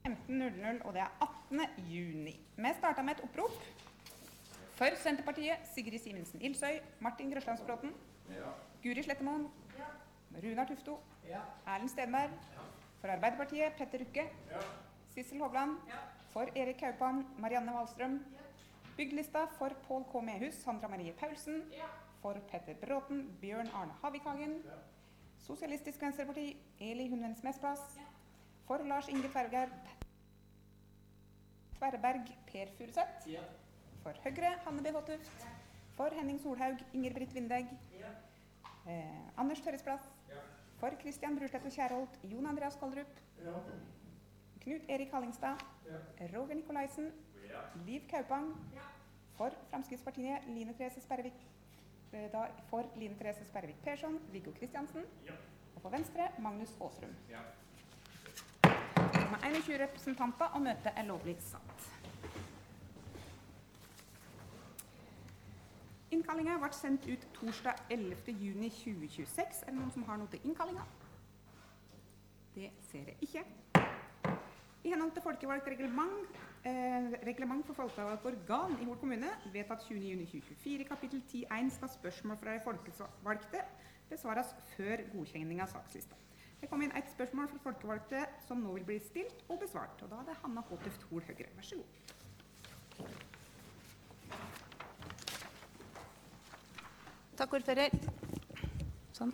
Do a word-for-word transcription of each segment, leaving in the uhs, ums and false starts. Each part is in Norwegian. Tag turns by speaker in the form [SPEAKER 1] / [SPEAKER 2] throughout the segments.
[SPEAKER 1] femten null null, og det er attende juni. Vi startet med et opprop. For Senterpartiet, Sigrid Simensen Ilsøy, Martin Grøslandsbråten,
[SPEAKER 2] Ja.
[SPEAKER 1] Guri Slettemoen,
[SPEAKER 3] Ja.
[SPEAKER 1] Runar Tufto,
[SPEAKER 3] Ja.
[SPEAKER 1] Erlend Stenberg, for Arbeiderpartiet, Petter Rukke,
[SPEAKER 2] Ja.
[SPEAKER 1] Sissel Hovland,
[SPEAKER 3] Ja.
[SPEAKER 1] for Erik Kaupan, Marianne Wallstrøm,
[SPEAKER 3] Ja.
[SPEAKER 1] Byggelista for Pål K. Mehus, Sandra Marie Paulsen,
[SPEAKER 3] Ja.
[SPEAKER 1] for Petter Bråten, Bjørn Arne Havikagen,
[SPEAKER 2] Ja.
[SPEAKER 1] Sosialistisk Venstreparti, Eli Hundvens Mesplass,
[SPEAKER 3] Ja.
[SPEAKER 1] for Lars Inge Tverger, Tverberg, Per Furuseth,
[SPEAKER 3] Ja.
[SPEAKER 1] for Høyre, Hanne B. Håtuft, for Henning Solhaug, Inger Britt Vindeg,
[SPEAKER 3] Ja.
[SPEAKER 1] eh, Anders Tørresplass,
[SPEAKER 2] Ja.
[SPEAKER 1] for Christian Brusletten Kjærholt, Jon Andreas Koldrup,
[SPEAKER 2] Ja.
[SPEAKER 1] Knut Erik Hallingstad,
[SPEAKER 2] Ja.
[SPEAKER 1] Roger Nikolaisen,
[SPEAKER 2] Ja.
[SPEAKER 1] Liv Kaupang,
[SPEAKER 3] Ja.
[SPEAKER 1] for Fremskrittspartiet, Line Therese Sperrevik, eh, da for Line Therese Sperrevik Persson, Viggo Kristiansen,
[SPEAKER 2] Ja.
[SPEAKER 1] og for Venstre, Magnus Åsrum.
[SPEAKER 2] Ja.
[SPEAKER 1] Med enogtyve representanter, og møtet er lovlig satt. Innkallingen ble sendt ut torsdag ellevte juni tjue tjueseks. Er det noen som har noe til innkallingen? Det ser jeg ikke. I henhold til folkevalgt reglement, eh, reglement for folkevalgt organ i Hol kommune, vedtatt tjuende juni tjue tjuefire, kapittel ti punkt én, skal spørsmål fra de folkevalgte besvares før godkjenning av sakslista. Det kom inn et spørsmål fra folkevalgte som nå vil bli stilt og besvart, og da er det Hanna Håtuft Hol Høyre. Vær så god.
[SPEAKER 4] Takk, ordfører. Sånn.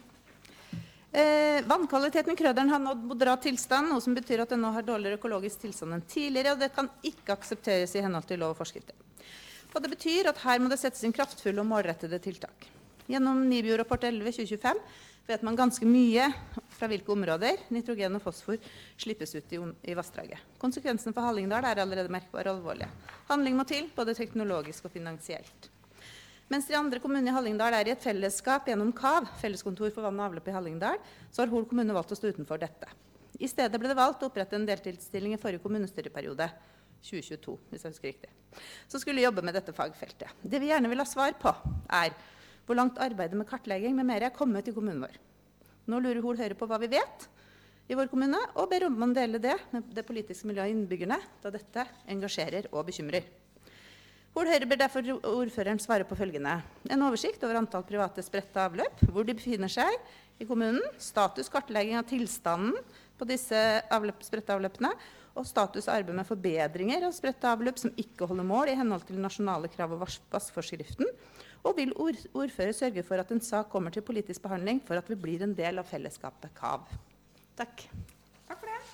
[SPEAKER 4] Eh, vannkvaliteten i Krøderen har nådd moderat tilstand, noe som betyr at den nå har dårligere økologisk tilstand enn tidligere, og det kan ikke aksepteres i henhold til lov og forskrifter. Og det betyr at her må det settes inn kraftfulle og målrettede tiltak. Gjennom NIBIO-rapport elleve tjue tjuefem vet man ganske mye fra hvilke områder nitrogen og fosfor slippes ut i, i vassdraget. Konsekvensene for Hallingdal er allerede merkbare og alvorlige. Handling må til, både teknologisk og finansielt. Mens de andre kommunene i Hallingdal er i et fellesskap gjennom K A V, Felleskontor for vann og avløp i Hallingdal, så har Hol kommune valgt å stå utenfor dette. I stedet ble det valgt å opprette en deltidsstilling i forrige kommunestyreperiode, tjue tjueto, hvis jeg husker riktig, som skulle jobbe med dette fagfeltet. Det vi gjerne vil ha svar på er hvor langt arbeidet med kartlegging med mer er kommet i kommunen vår. Nå lurer Hol Høyre på hva vi vet i vår kommune, og ber om å dele det med det politiske miljøet av innbyggerne, da dette engasjerer og bekymrer. Hol Høyre ber derfor ordføreren svare på følgende: en oversikt over antall private spredte avløp, hvor de befinner seg i kommunen, status kartlegging av tilstanden på disse avløp, spredte avløpene, og status arbeid med forbedringer av spredte avløp som ikke holder mål i henhold til nasjonale krav og vassforskriften, og vil ord, ordfører sørge for at en sak kommer til politisk behandling for at vi blir en del av fellesskapet K A V. Takk.
[SPEAKER 1] Takk for det.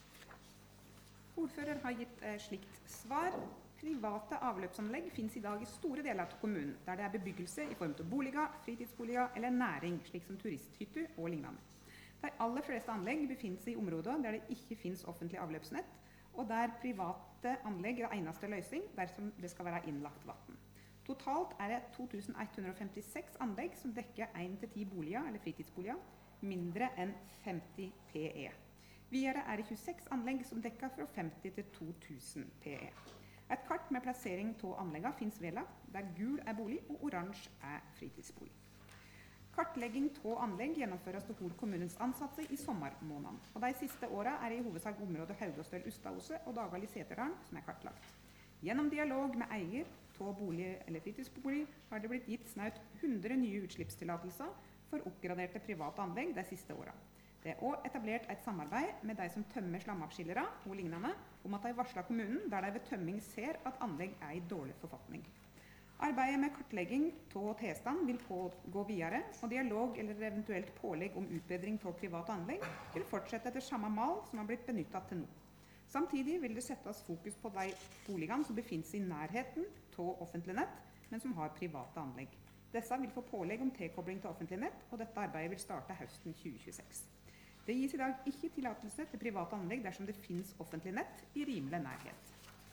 [SPEAKER 1] Ordfører har gitt eh, slikt svar. Private avløpsanlegg finnes i dag i store deler av kommunen, der det er bebyggelse i form av boliger, fritidsboliger eller næring, slik som turisthytter og lignende. De aller fleste anlegg befinner seg i områder der det ikke finnes offentlig avløpsnett, og der private anlegg er eneste løsning dersom det skal være innlagt vann. Totalt er det to tusen ett hundre og femtiseks anlegg som dekker én til ti boliger eller fritidsboliger, mindre enn femti P E. Videre er det tjueseks anlegg som dekker fra femti til to tusen P E. Et kart med plassering av anleggene finnes vedlagt, der gul er bolig og oransje er fritidsbolig. Kartlegging av anlegg gjennomføres til Hol kommunens ansatte i sommermånedene, og de siste årene er det i hovedsak området Haugåstøl-Ustadose og Dagali-Seterdalen som er kartlagt. Gjennom dialog med eier av bolig eller fritidsbolig har det blitt gitt snaut hundre nye utslippstillatelser for oppgraderte private anlegg de siste årene. Det er også etablert et samarbeid med de som tømmer slamavskillere og lignende, om at de varsler kommunen der de ved tømming ser at anlegg er i dårlig forfatning. Arbeidet med kartlegging av tilstand vil pågå videre, og dialog eller eventuelt pålegg om utbedring av private anlegg vil fortsette etter samme mal som har blitt benyttet til nå. Samtidig vil det settes fokus på de boligene som befinner seg i nærheten av offentlig nett, men som har private anlegg. Disse vil få pålegg om tilkobling til offentlig nett, og dette arbeidet vil starte høsten tjue tjueseks. Det gis i dag ikke tillatelse til private anlegg dersom det finnes offentlig nett i rimelig nærhet.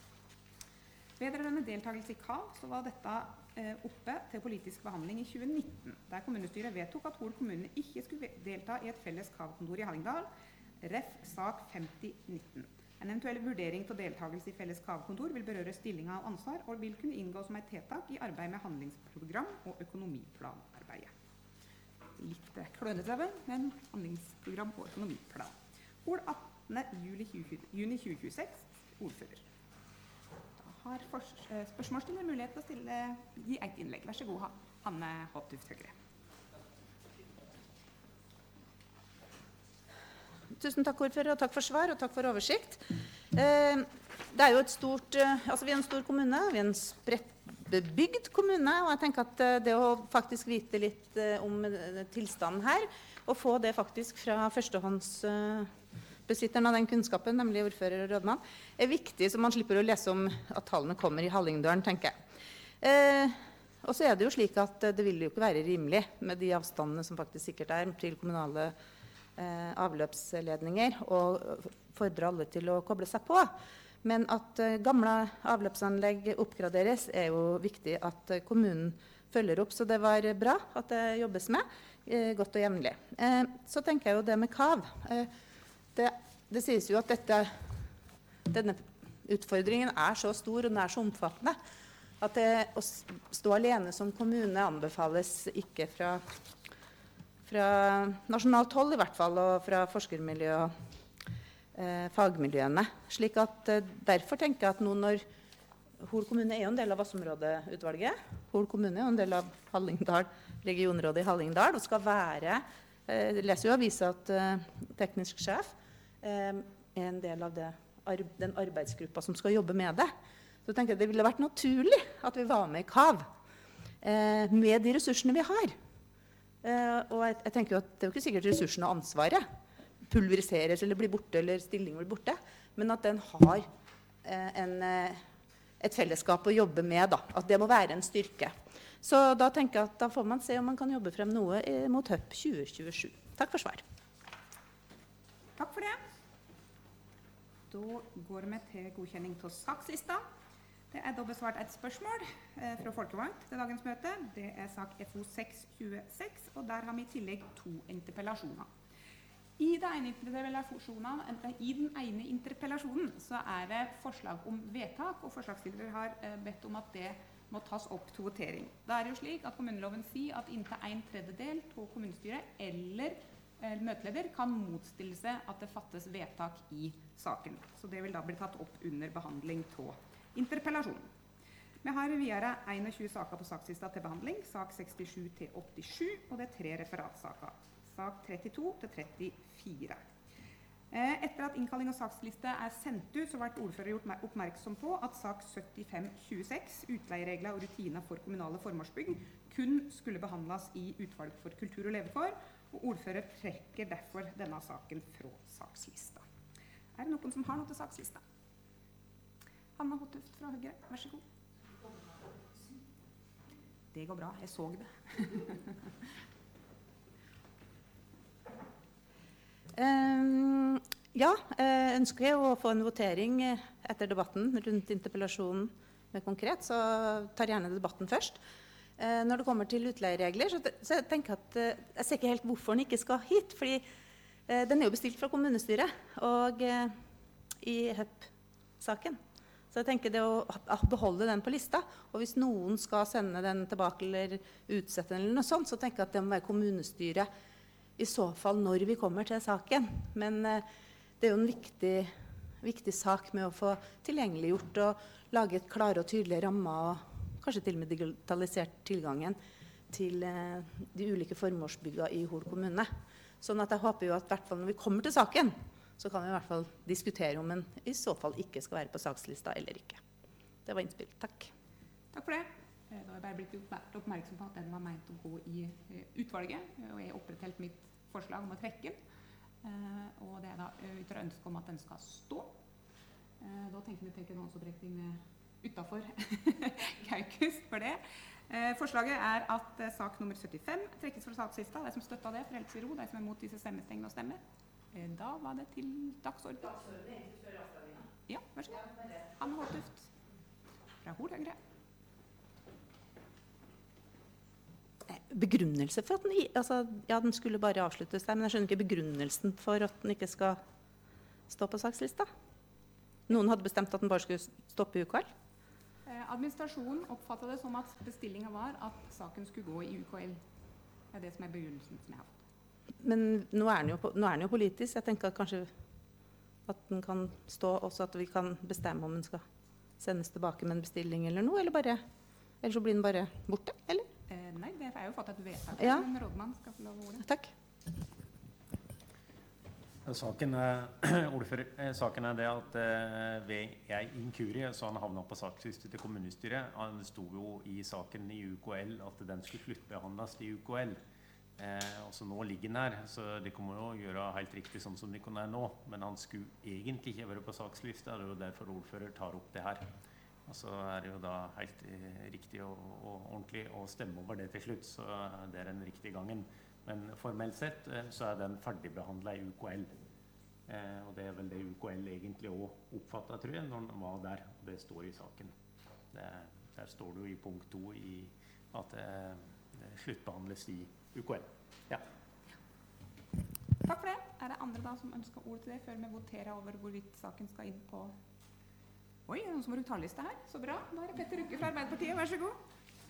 [SPEAKER 1] Vedrørende deltakelse i K A V så var dette eh, oppe til politisk behandling i tjue nitten, der kommunestyret vedtok at Hol kommune ikke skulle delta i et felles K A V-kontor i Hallingdal, ref. Sak femti nitten. En eventuell vurdering til deltakelse i felles K A V-kontor vil berøre stillinger og ansvar, og vil kunne inngå som et tiltak i arbeid med handlingsprogram og økonomiplanarbeidet. Litt klønete, men handlingsprogram og økonomiplan. Hol attende juli juni tjue tjueseks, ordfører. Da har spørsmålsstiller mulighet til å stille, gi et innlegg. Vær så god, Hanne Håtuft Høgre.
[SPEAKER 4] Tusen takk, ordfører, og takk for svar, og takk for oversikt. Eh, det er jo et stort, altså vi er en stor kommune, vi er en spredt bebygd kommune, og jeg tenker at det å faktisk vite litt om tilstanden her, og få det faktisk fra førstehåndsbesitteren av den kunnskapen, nemlig ordfører og rådmann, er viktig, så man slipper å lese om at tallene kommer i Hallingdølen, tenker jeg. Eh, og så er det jo slik at det vil jo ikke være rimelig med de avstandene som faktisk sikkert er til kommunale eh, avløpsledninger, og fordrer alle til å koble seg på. Men at uh, gamle avløpsanlegg oppgraderes er jo viktig at uh, kommunen følger opp. Så det var bra at det jobbes med, uh, godt og jevnlig. Uh, så tenker jeg jo det med kav. Uh, det, det sies jo at dette, denne utfordringen er så stor og den er så omfattende at det å stå alene som kommune anbefales ikke fra, fra nasjonalt hold i hvert fall, og fra forskermiljø og fagmiljøene. Slik at derfor tenker jeg at nå når Hol kommune er jo en del av Vassområdeutvalget, Hol kommune er jo en del av Hallingdal, regionrådet i Hallingdal, og skal være, jeg leser jo avisa at teknisk sjef er en del av det, den arbeidsgruppa som skal jobbe med det. Så tenker jeg det ville vært naturlig at vi var med i KAV, med de ressursene vi har. Og jeg, jeg tenker jo at det er jo ikke sikkert ressursene og ansvaret pulveriseres eller blir borte, eller stillingen blir borte, men at den har eh, en, et fellesskap å jobbe med, da. At det må være en styrke. Så da tenker jeg at da får man se om man kan jobbe frem noe eh, mot H U P tjue tjuesju. Takk for svar.
[SPEAKER 1] Takk for det. Da går vi til godkjenning til sakslista. Det er da besvart et spørsmål eh, fra Folkevalgt til dagens møte. Det er sak F O seks tjueseks, og der har vi i tillegg to interpellasjoner. I, det ene I den ene interpellasjonen så er det forslag om vedtak, og forslagsstillere har eh, bedt om at det må tas opp til votering. Da er det jo slik at kommuneloven sier at inntil en tredjedel av kommunestyret eller eh, møteleder kan motstille seg at det fattes vedtak i saken. Så det vil da bli tatt opp under behandling av interpellasjonen. Vi har videre tjueen saker på sakslista til behandling, sak sekstisju til åttisju, og det er tre referatsaker. Sak trettito til trettifire. Etter at innkalling av saksliste er sendt ut, så ble ordfører gjort oppmerksom på at sak syttifem tjueseks, utleieregler og rutiner for kommunale formålsbygg, kun skulle behandles i utvalg for kultur og levekår, og ordfører trekker derfor denne saken fra sakslista. Er det noen som har noe til sakslista? Hanne Håtuft fra Høyre, vær så god. Det går bra, jeg så det.
[SPEAKER 4] Um, ja, jeg ønsker jeg å få en votering etter debatten rundt interpellasjonen med konkret, så tar jeg gjerne debatten først. Uh, når det kommer til utleieregler, så, så jeg tenker at uh, jeg ser ikke helt hvorfor den ikke skal hit, fordi uh, den er jo bestilt fra kommunestyret og uh, i H U P-saken. Så jeg tenker det å beholde den på lista, og hvis noen skal sende den tilbake eller utsette den eller noe sånt, så tenker jeg at det må være kommunestyret i så fall når vi kommer til saken. Men eh, det er jo en viktig, viktig sak med å få tilgjengeliggjort og lage et klare og tydelige rammer, og kanskje til og med digitalisert tilgangen til eh, de ulike formålsbyggene i Hol kommune. Sånn at jeg håper jo at i hvert fall når vi kommer til saken, så kan vi i hvert fall diskutere om den i så fall ikke skal være på sakslista eller ikke. Det var innspill. Takk.
[SPEAKER 1] Takk for det. Da har jeg bare blitt oppmerksom på at den var ment å gå i utvalget, og jeg opprettholdt mitt forslag om å trekke den. Og det er da ut fra ønske om at den skal stå. Da tenker vi å trekke en håndsopprekning utenfor Kaukus for det. Forslaget er at sak nummer syttifem trekkes fra sakslista. De som støtter det, for helst i ro. De som er mot disse stemmestengene og stemmer. Da var det til dagsorden.
[SPEAKER 4] Dagsorden er egentlig før avstemningen.
[SPEAKER 1] Ja, vær så god. Hanne Håtuft fra Hol Høyre.
[SPEAKER 4] Begrunnelse for at den, altså, ja, den skulle bare avsluttes der, men jeg skjønner ikke begrunnelsen for at den ikke skal stå på sakslista. Noen hadde bestemt at den bare skulle stoppe i U K L.
[SPEAKER 1] Eh, administrasjonen oppfattet det som at bestillingen var at saken skulle gå i U K L. Det er det som er begrunnelsen som jeg har fått.
[SPEAKER 4] Men nå er den jo, nå er den jo politisk. Jeg tenker at kanskje at den kan stå, også at vi kan bestemme om den skal sendes tilbake med en bestilling eller noe, eller bare, eller så blir den bare borte, eller?
[SPEAKER 1] Eh, nei, det er jo fått et vedtak,
[SPEAKER 4] Ja.
[SPEAKER 1] men rådmann skal få lov ordet.
[SPEAKER 4] Takk.
[SPEAKER 2] Saken er, ordfører, eh, saken er det at eh, ved jeg inkurie, så han havnet på sakslistet til kommunestyret. Han sto jo i saken i U K L at den skulle sluttbehandles i U K L. Eh, og så nå ligger den her, så det kommer jo å gjøre helt riktig sånn som det kunne er nå. Men han skulle egentlig ikke være på sakslista, det er jo derfor ordfører tar opp det her. Og så er det jo da helt eh, riktig og, og ordentlig å stemme over det til slutt, så det er den riktige gangen. Men formelt sett eh, så er den ferdigbehandlet i U K L. Eh, og det er vel det U K L egentlig også oppfattet, tror jeg, når den var der. Og det står i saken. Det, der står det jo i punkt to i at eh, det sluttbehandles i U K L. Ja.
[SPEAKER 1] Takk for det. Er det andre da som ønsker ord til det, før vi voterer over hvorvidt saken skal inn på... Oi, er det noen som har brukt talliste her? Så bra. Da er det Petter Rukke fra Arbeiderpartiet. Vær så god.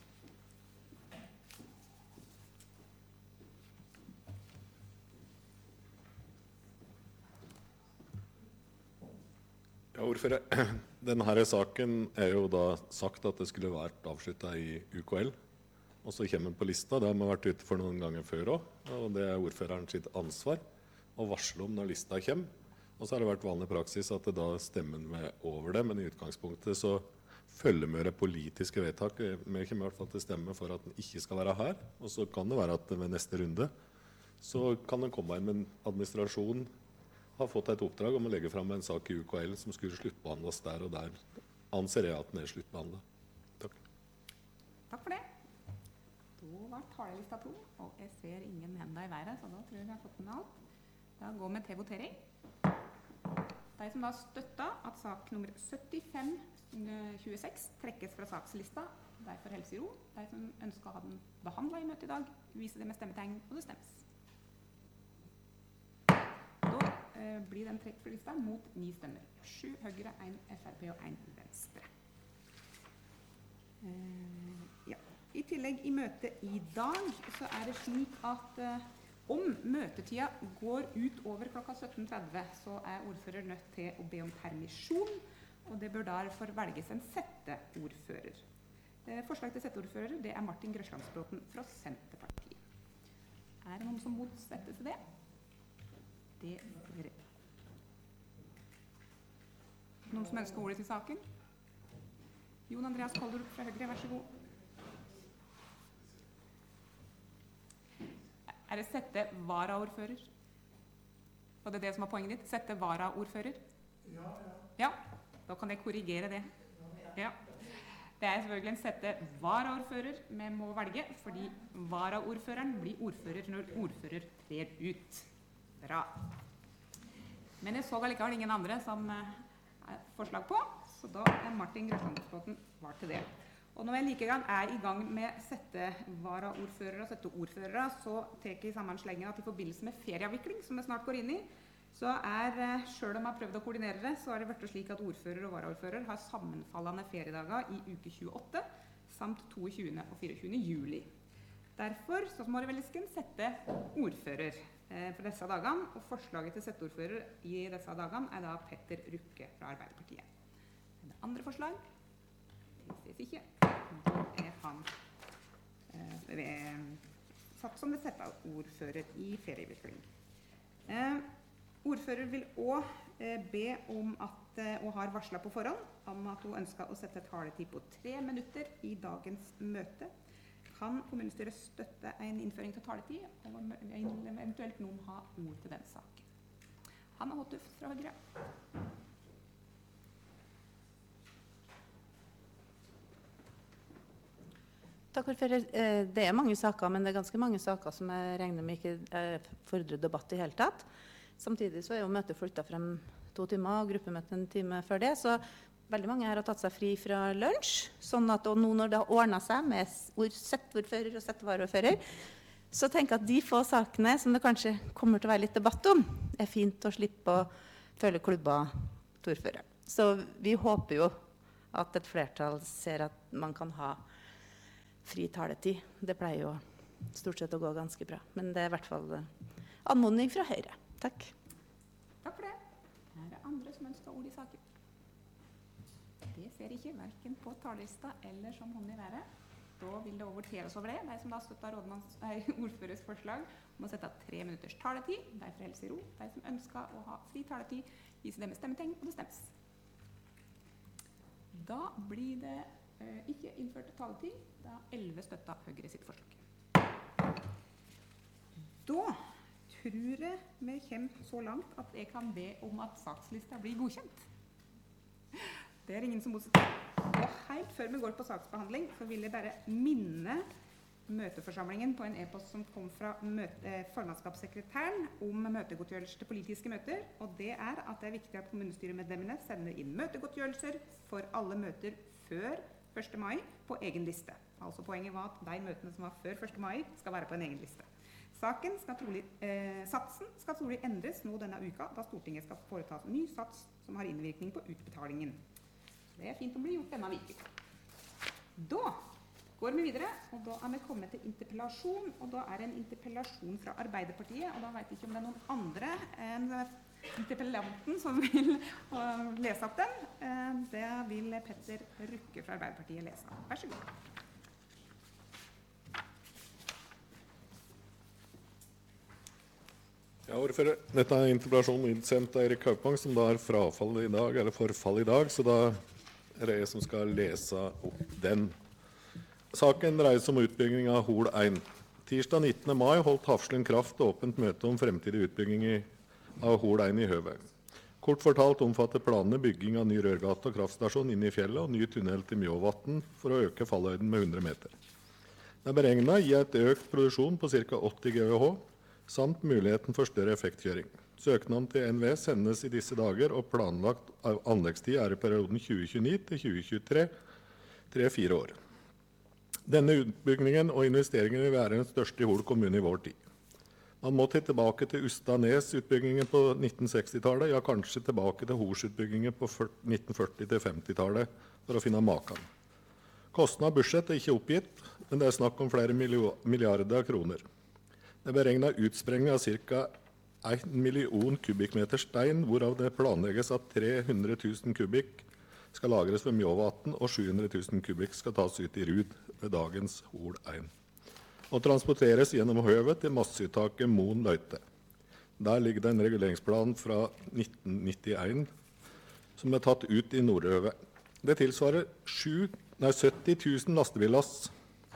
[SPEAKER 3] Ja, ordfører. Denne saken er jo da sagt at det skulle vært avsluttet i U K L. Og så kommer den på lista. Det har vi vært ute for noen ganger før også. Og det er ordføreren sitt ansvar å varsle om når lista kommer. Og så har det vært vanlig praksis at det da stemmer vi over det. Men i utgangspunktet så følger vi det politiske vedtak. Vi kommer i hvert fall til å stemme for at den ikke skal være her. Og så kan det være at ved neste runde så kan den komme inn med en administrasjon har fått et oppdrag om å legge frem en sak i U K L som skulle sluttbehandles der, og der anser jeg at den er sluttbehandlet. Takk.
[SPEAKER 1] Takk for det. Da var talelista to, og jeg ser ingen hender i været, så da tror jeg vi har fått med alt. Da går vi til votering. De som da støtter at sak nummer syttifem tjueseks trekkes fra sakslista, de får helse i ro. De som ønsker å ha den behandlet i møte i dag, viser det med stemmetegn, og det stemmes. Blir den trekk for lista mot ni stemmer. Sju Høyre, en F R P og en Venstre. Uh, ja. I tillegg i møtet i dag så er det slik at uh, om møtetida går ut over klokka sytten tretti, så er ordfører nødt til å be om permisjon, og det bør derfor velges en setteordfører. Uh, forslag til setteordfører det er Martin Grøslandsbråten fra Senterpartiet. Er det noen som motsetter seg det? Det er det. Noen som ønsker ordet til saken? Jon Andreas Koldrup fra Høyre, vær så god. Er det sette varaordfører? Og det er det som er poenget ditt? Sette varaordfører? Ja, ja. Ja, da kan jeg korrigere det. Ja. Det er selvfølgelig en sette varaordfører vi må velge, fordi varaordføreren blir ordfører når ordfører trer ut. Bra. Men jeg så allikevel ingen andre som er forslag på, så da er Martin Grøslandsbråten var til det. Og når jeg likevel er i gang med sette varaordførere og sette ordførere, så tar jeg sammenslengen at i forbindelse med ferieavvikling, som jeg snart går inn i, så er, selv om jeg har prøvd å koordinere det, så er det vært slik at ordfører og varaordfører har sammenfallende feriedager i uke tjueåtte, samt tjueto og fireogtjuende juli. Derfor så må det velges en sette ordfører for disse dagene, og forslaget til setteordfører i disse dagene er da Petter Rukke fra Arbeiderpartiet. Det andre forslag, det ses ikke, da er han eh, satt som det setteordfører i ferieavvikling. Eh, ordfører vil også eh, be om at, eh, og har varslet på forhånd, om at hun ønsker å sette taletid på tre minutter i dagens møte. Kan kommunestyret støtte en innføring til taletid, og eventuelt noen ha ord til den saken? Hanna Hottuf fra Høyre.
[SPEAKER 4] Takk, ordfører. Det er mange saker, men det er ganske mange saker som jeg regner med ikke fordrer debatt i hele tatt. Samtidig så er jo møtet flyttet frem to timer, og gruppemøtet en time før det, så veldig mange her har tatt seg fri fra lunsj, sånn at og nå når det har ordnet seg med settordfører og settvareordfører, så tenker jeg at de få sakene som det kanskje kommer til å være litt debatt om, er fint å slippe å føle klubba til ordfører. Så vi håper jo at et flertall ser at man kan ha fri taletid. Det pleier jo stort sett å gå ganske bra, men det er i hvert fall anmodning fra Høyre. Takk.
[SPEAKER 1] Takk for det. Er det andre som ønsker ord i saken? Det ser ikke hverken på talerlista eller som hånd i været. Da vil det også voteres over det. De som da støtter rådmanns, nei, ordførers forslag om å sette av tre minutters taletid, de får helse i ro. De som ønsker å ha fri taletid, viser det med stemmetegn, og det stemmes. Da blir det eh, ikke innført taletid, da elleve støtter Høyre sitt forslag. Da tror jeg vi kommer så langt at jeg kan be om at sakslista blir godkjent. Det er ingen som motsetter. Og helt før vi går på saksbehandling, så vil jeg bare minne møteforsamlingen på en e-post som kom fra møte, formannskapssekretæren om møtegodtgjørelser til politiske møter, og det er at det er viktig at kommunestyremedlemmene sender inn møtegodtgjørelser for alle møter før første mai på egen liste. Altså poenget var at de møtene som var før første mai skal være på en egen liste. Saken skal trolig, eh, satsen skal trolig endres nå denne uka, da Stortinget skal foreta ny sats som har innvirkning på utbetalingen. Det er fint å bli gjort denne uka. Da går vi videre, og da er vi kommet til interpellasjon, og da er det en interpellasjon fra Arbeiderpartiet, og da vet jeg ikke om det er noen andre enn interpellanten som vil uh, lese opp den. Uh, det vil Petter Rukke fra Arbeiderpartiet lese. Vær så god.
[SPEAKER 3] Ja, ordfører. Dette er interpellasjonen innsendt av Erik Haupang, som da er frafall i dag, eller forfall i dag, så da er det jeg som skal lese opp den. Saken dreier seg om utbygging av Hol én. Tirsdag nittende mai holdt Hafslund Kraft åpent møte om fremtidig utbygging av Hol én i Høve. Kort fortalt omfatter planene bygging av ny rørgate og kraftstasjon inn i fjellet og ny tunnel til Mjåvatn for å øke fallhøyden med hundre meter. Det er beregnet å gi et økt produksjon på ca. åtti gigawatt, samt muligheten for større effektkjøring. Søknaden til N V E sendes i disse dager, og planlagt anleggstid er i perioden tjue tjueni til tjue tjuetre, tre-fire år. Denne utbyggingen og investeringen vil være den største i Hol kommune i vår tid. Man må tilbake til Ustanes-utbyggingen på nitten seksti-tallet, ja kanskje tilbake til Hors-utbyggingen på nitten førti til femti-tallet for å finne maken. Kostnad og budsjett er ikke oppgitt, men det er snakk om flere milliarder kroner. Det er beregnet utsprengning av ca. en million kubikkmeter stein, hvorav det planlegges at tre hundre tusen kubikk skal lagres ved Mjåvatn, og sju hundre tusen kubikk skal tas ut i Rud ved dagens Hol én. Og transporteres gjennom høvet til masseuttaket Moen løyte. Der ligger det en reguleringsplan fra nitten nittien som er tatt ut i Nordhøvet. Det tilsvarer sytti tusen lastebillass.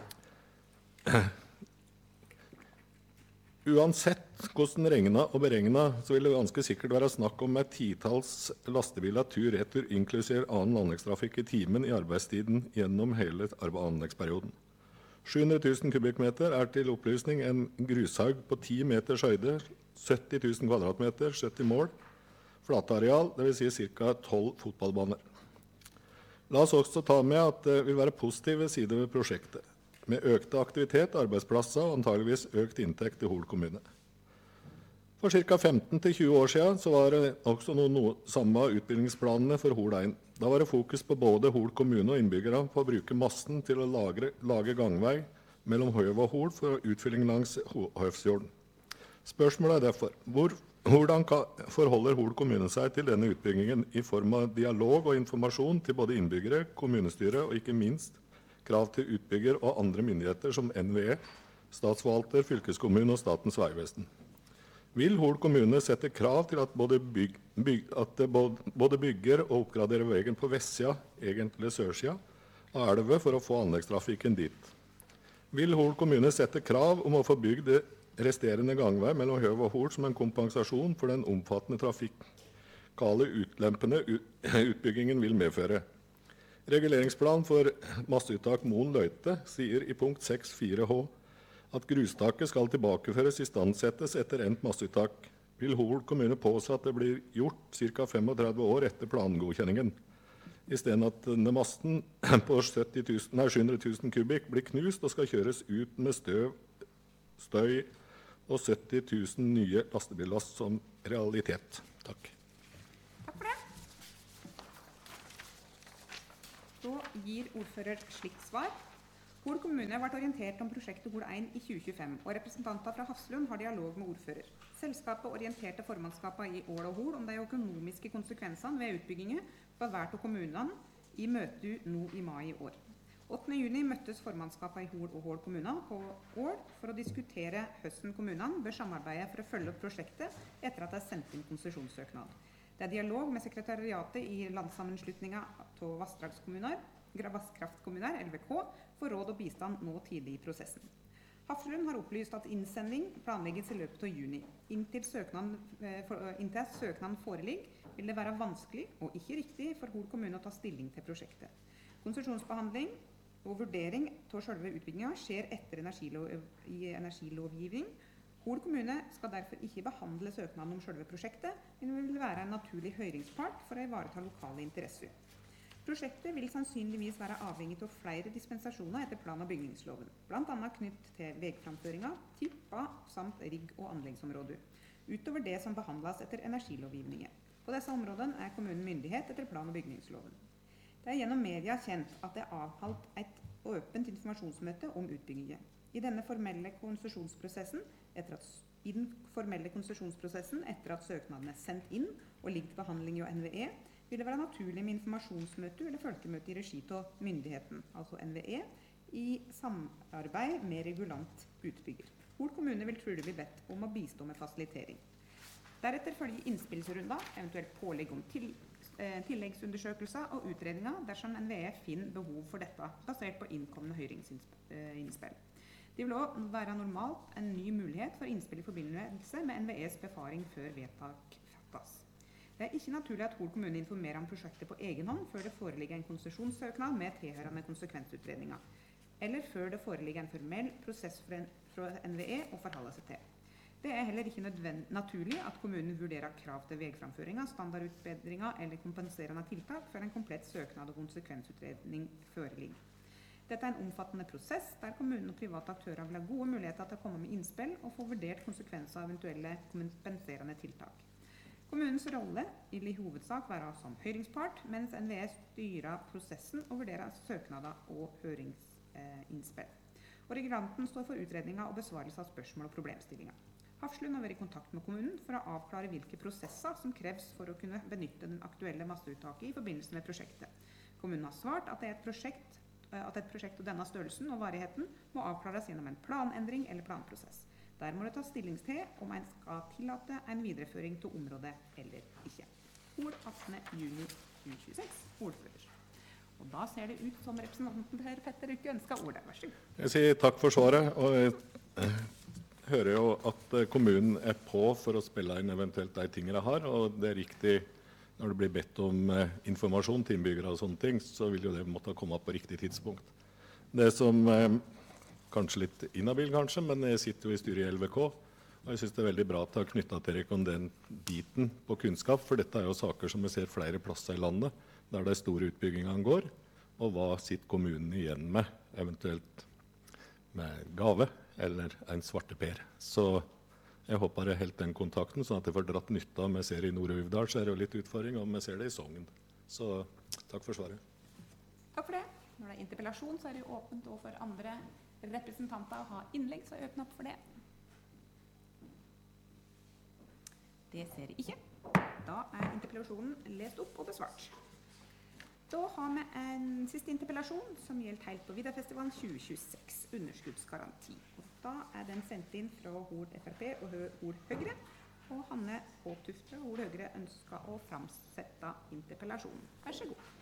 [SPEAKER 3] Uansett hvordan regnet og beregnet, så vil det ganske sikkert være snakk om et titalls lastebiler tur-retur, inklusiv annen anleggstrafikk i timen i arbeidstiden gjennom hele anleggsperioden. sju hundre tusen kubikkmeter er til opplysning en grushaug på ti meters høyde, sytti tusen kvadratmeter, sytti mål, flatareal, det vil si ca. tolv fotballbaner. La oss også ta med at det vil være positive sider ved prosjektet, med økte aktivitet, arbeidsplasser og antageligvis økt inntekt i Hol kommune. For ca. femten til tjue år siden så var det også noen no, samme utbyggingsplanene for Hol én. Da var det fokus på både Hol kommune og innbyggere på å bruke massen til å lagre, lage gangvei mellom Høv og Hol for utfylling langs Høvsfjorden. Spørsmålet er derfor, hvor, hvordan forholder Hol kommune seg til denne utbyggingen i form av dialog og informasjon til både innbyggere, kommunestyre og ikke minst krav til utbygger og andre myndigheter som N V E, statsforvalter, fylkeskommune og Statens vegvesen. Vil Hol kommune sette krav til at både, bygg, bygg, at både bygger og oppgraderer veien på vestsida, egentlig sørsida, av elve for å få anleggstrafikken dit? Vil Hol kommune sette krav om å få bygd det resterende gangvei mellom Høv og Hol som en kompensasjon for den omfattende trafikkale utlempene utbyggingen vil medføre? Reguleringsplan for masseuttak Moen løyte sier i punkt seks fire H at grustaket skal tilbakeføres i standsettes etter endt masseuttak. Vil Hol kommune påse at det blir gjort ca. trettifem år etter plangodkjenningen, i stedet at denne masten på sju hundre tusen kubikk blir knust og skal kjøres ut med støv, støy og sytti tusen nye lastebillass som realitet. Takk.
[SPEAKER 1] Takk for det. Så gir ordfører slikt svar. Hol kommune ble orientert om prosjektet Hol én i tjue tjuefem, og representanter fra Hafslund har dialog med ordfører. Selskapet orienterte formannskapet i Ål og Hol om de økonomiske konsekvensene ved utbygginger for hvert av kommunene i møte nå i mai i år. åttende juni møttes formannskapet i Hol og Hol kommuner på Ål for å diskutere hvordan kommunene bør samarbeide for å følge opp prosjektet etter at det er sendt inn konsesjonssøknad. Det er dialog med sekretariatet i landsammenslutningen av vassdragskommuner, vasskraftkommuner, L V K, for råd og bistand nå tidlig i prosessen. Hafslund har opplyst at innsending planlegges i løpet av juni. Inntil søknaden, inntil søknaden foreligger, vil det være vanskelig og ikke riktig for Hol kommune å ta stilling til prosjektet. Konsesjonsbehandling og vurdering av selve utbyggingen skjer etter energilov, i energilovgivning. Hol kommune skal derfor ikke behandle søknaden om selve prosjektet, men vil være en naturlig høringspart for å ivareta lokale interesser. Prosjektet vil sannsynligvis være avhengig av flere dispensasjoner etter plan- og bygningsloven, blant annet knytt til vegframføringer, tippa samt rigg- og anleggsområder, utover det som behandles etter energilovgivningen. På disse områdene er kommunen myndighet etter plan- og bygningsloven. Det er gjennom media kjent at det er avholdt et åpent informasjonsmøte om utbyggingen. I denne formelle konsesjonsprosessen, etter at, i den formelle konsesjonsprosessen etter at søknaden er sendt inn og ligger til behandling i N V E, vil det være naturlig med informasjonsmøte eller folkemøte i regi av myndigheten, altså N V E, i samarbeid med regulant utbygger. Hol kommune vil trolig bli bedt om å bistå med fasilitering. Deretter følger innspillsrunder, eventuelt pålegg om til tilleggsundersøkelser og utredninger dersom N V E finner behov for dette, basert på innkomne høringsinnspill. Det vil også være normalt en ny mulighet for innspill i forbindelse med N V E's befaring før vedtak fattes. Det er ikke naturlig at Hol kommune informerer om prosjektet på egen hånd før det foreligger en konsesjonssøknad med tilhørende konsekvensutredninger, eller før det foreligger en formell prosess fra N V E å forholde seg til. Det er heller ikke naturlig at kommunen vurderer krav til vegframføringer, standardutbedringer eller kompenserende tiltak før en komplett søknad og konsekvensutredning foreligger. Dette er en omfattende prosess der kommunen og private aktører vil ha gode muligheter til å komme med innspill og få vurdert konsekvenser av eventuelle kompenserende tiltak. Kommunens rolle vil i hovedsak være som høringspart, mens N V E styrer prosessen og vurderer søknader og høringsinnspill. Og regulanten står for utredninger og besvarelse av spørsmål og problemstillinger. Hafslund har vært i kontakt med kommunen for å avklare hvilke prosesser som kreves for å kunne benytte den aktuelle masseuttaket i forbindelse med prosjektet. Kommunen har svart at, det er et prosjekt, at et prosjekt av denne størrelsen og varigheten må avklares gjennom en planendring eller planprosess. Der må det ta stilling til om en skal tillate en videreføring til området eller ikke. Hol attende juni tjue tjueseks, ordfører. Og da ser det ut som representanten Per Petter Ukke ønsker ordet. Vær så god.
[SPEAKER 3] Jeg sier takk for svaret, og jeg hører jo at kommunen er på for å spille inn eventuelt de tingene jeg har, og det er riktig når det blir bedt om informasjon til innbyggere og sånne ting, så vil jo det måtte komme på riktig tidspunkt. Det som kanskje litt inhabil kanskje, men jeg sitter jo i styret i L V K, og jeg synes det er veldig bra at jeg har knyttet til dere om den biten på kunnskap, for dette er jo saker som vi ser flere plasser i landet, der de store utbyggingene går, og hva sitter kommunen igjen med, eventuelt med gave eller en svarteper. Så jeg håper jeg helt den kontakten, sånn at jeg får dratt nytte av. Om jeg ser det i Nord-Uvdal, så er det jo litt utfordring, og om jeg ser det i Sogn. Så takk for svaret.
[SPEAKER 1] Takk for det. Når det er interpellasjon, så er det jo åpent også for andre representanter å ha innlegg, så jeg åpner opp for det. Det ser jeg ikke. Da er interpellasjonen lest opp og besvart. Da har vi en siste interpellasjon som gjelder helt på Vidda-festivalen tjue tjueseks, underskuddsgaranti. Og da er den sendt inn fra Hol F R P og Hol Høyre, og Hanne H. Tufte og Hol Høyre ønsker å framsette interpellasjonen. Vær så god.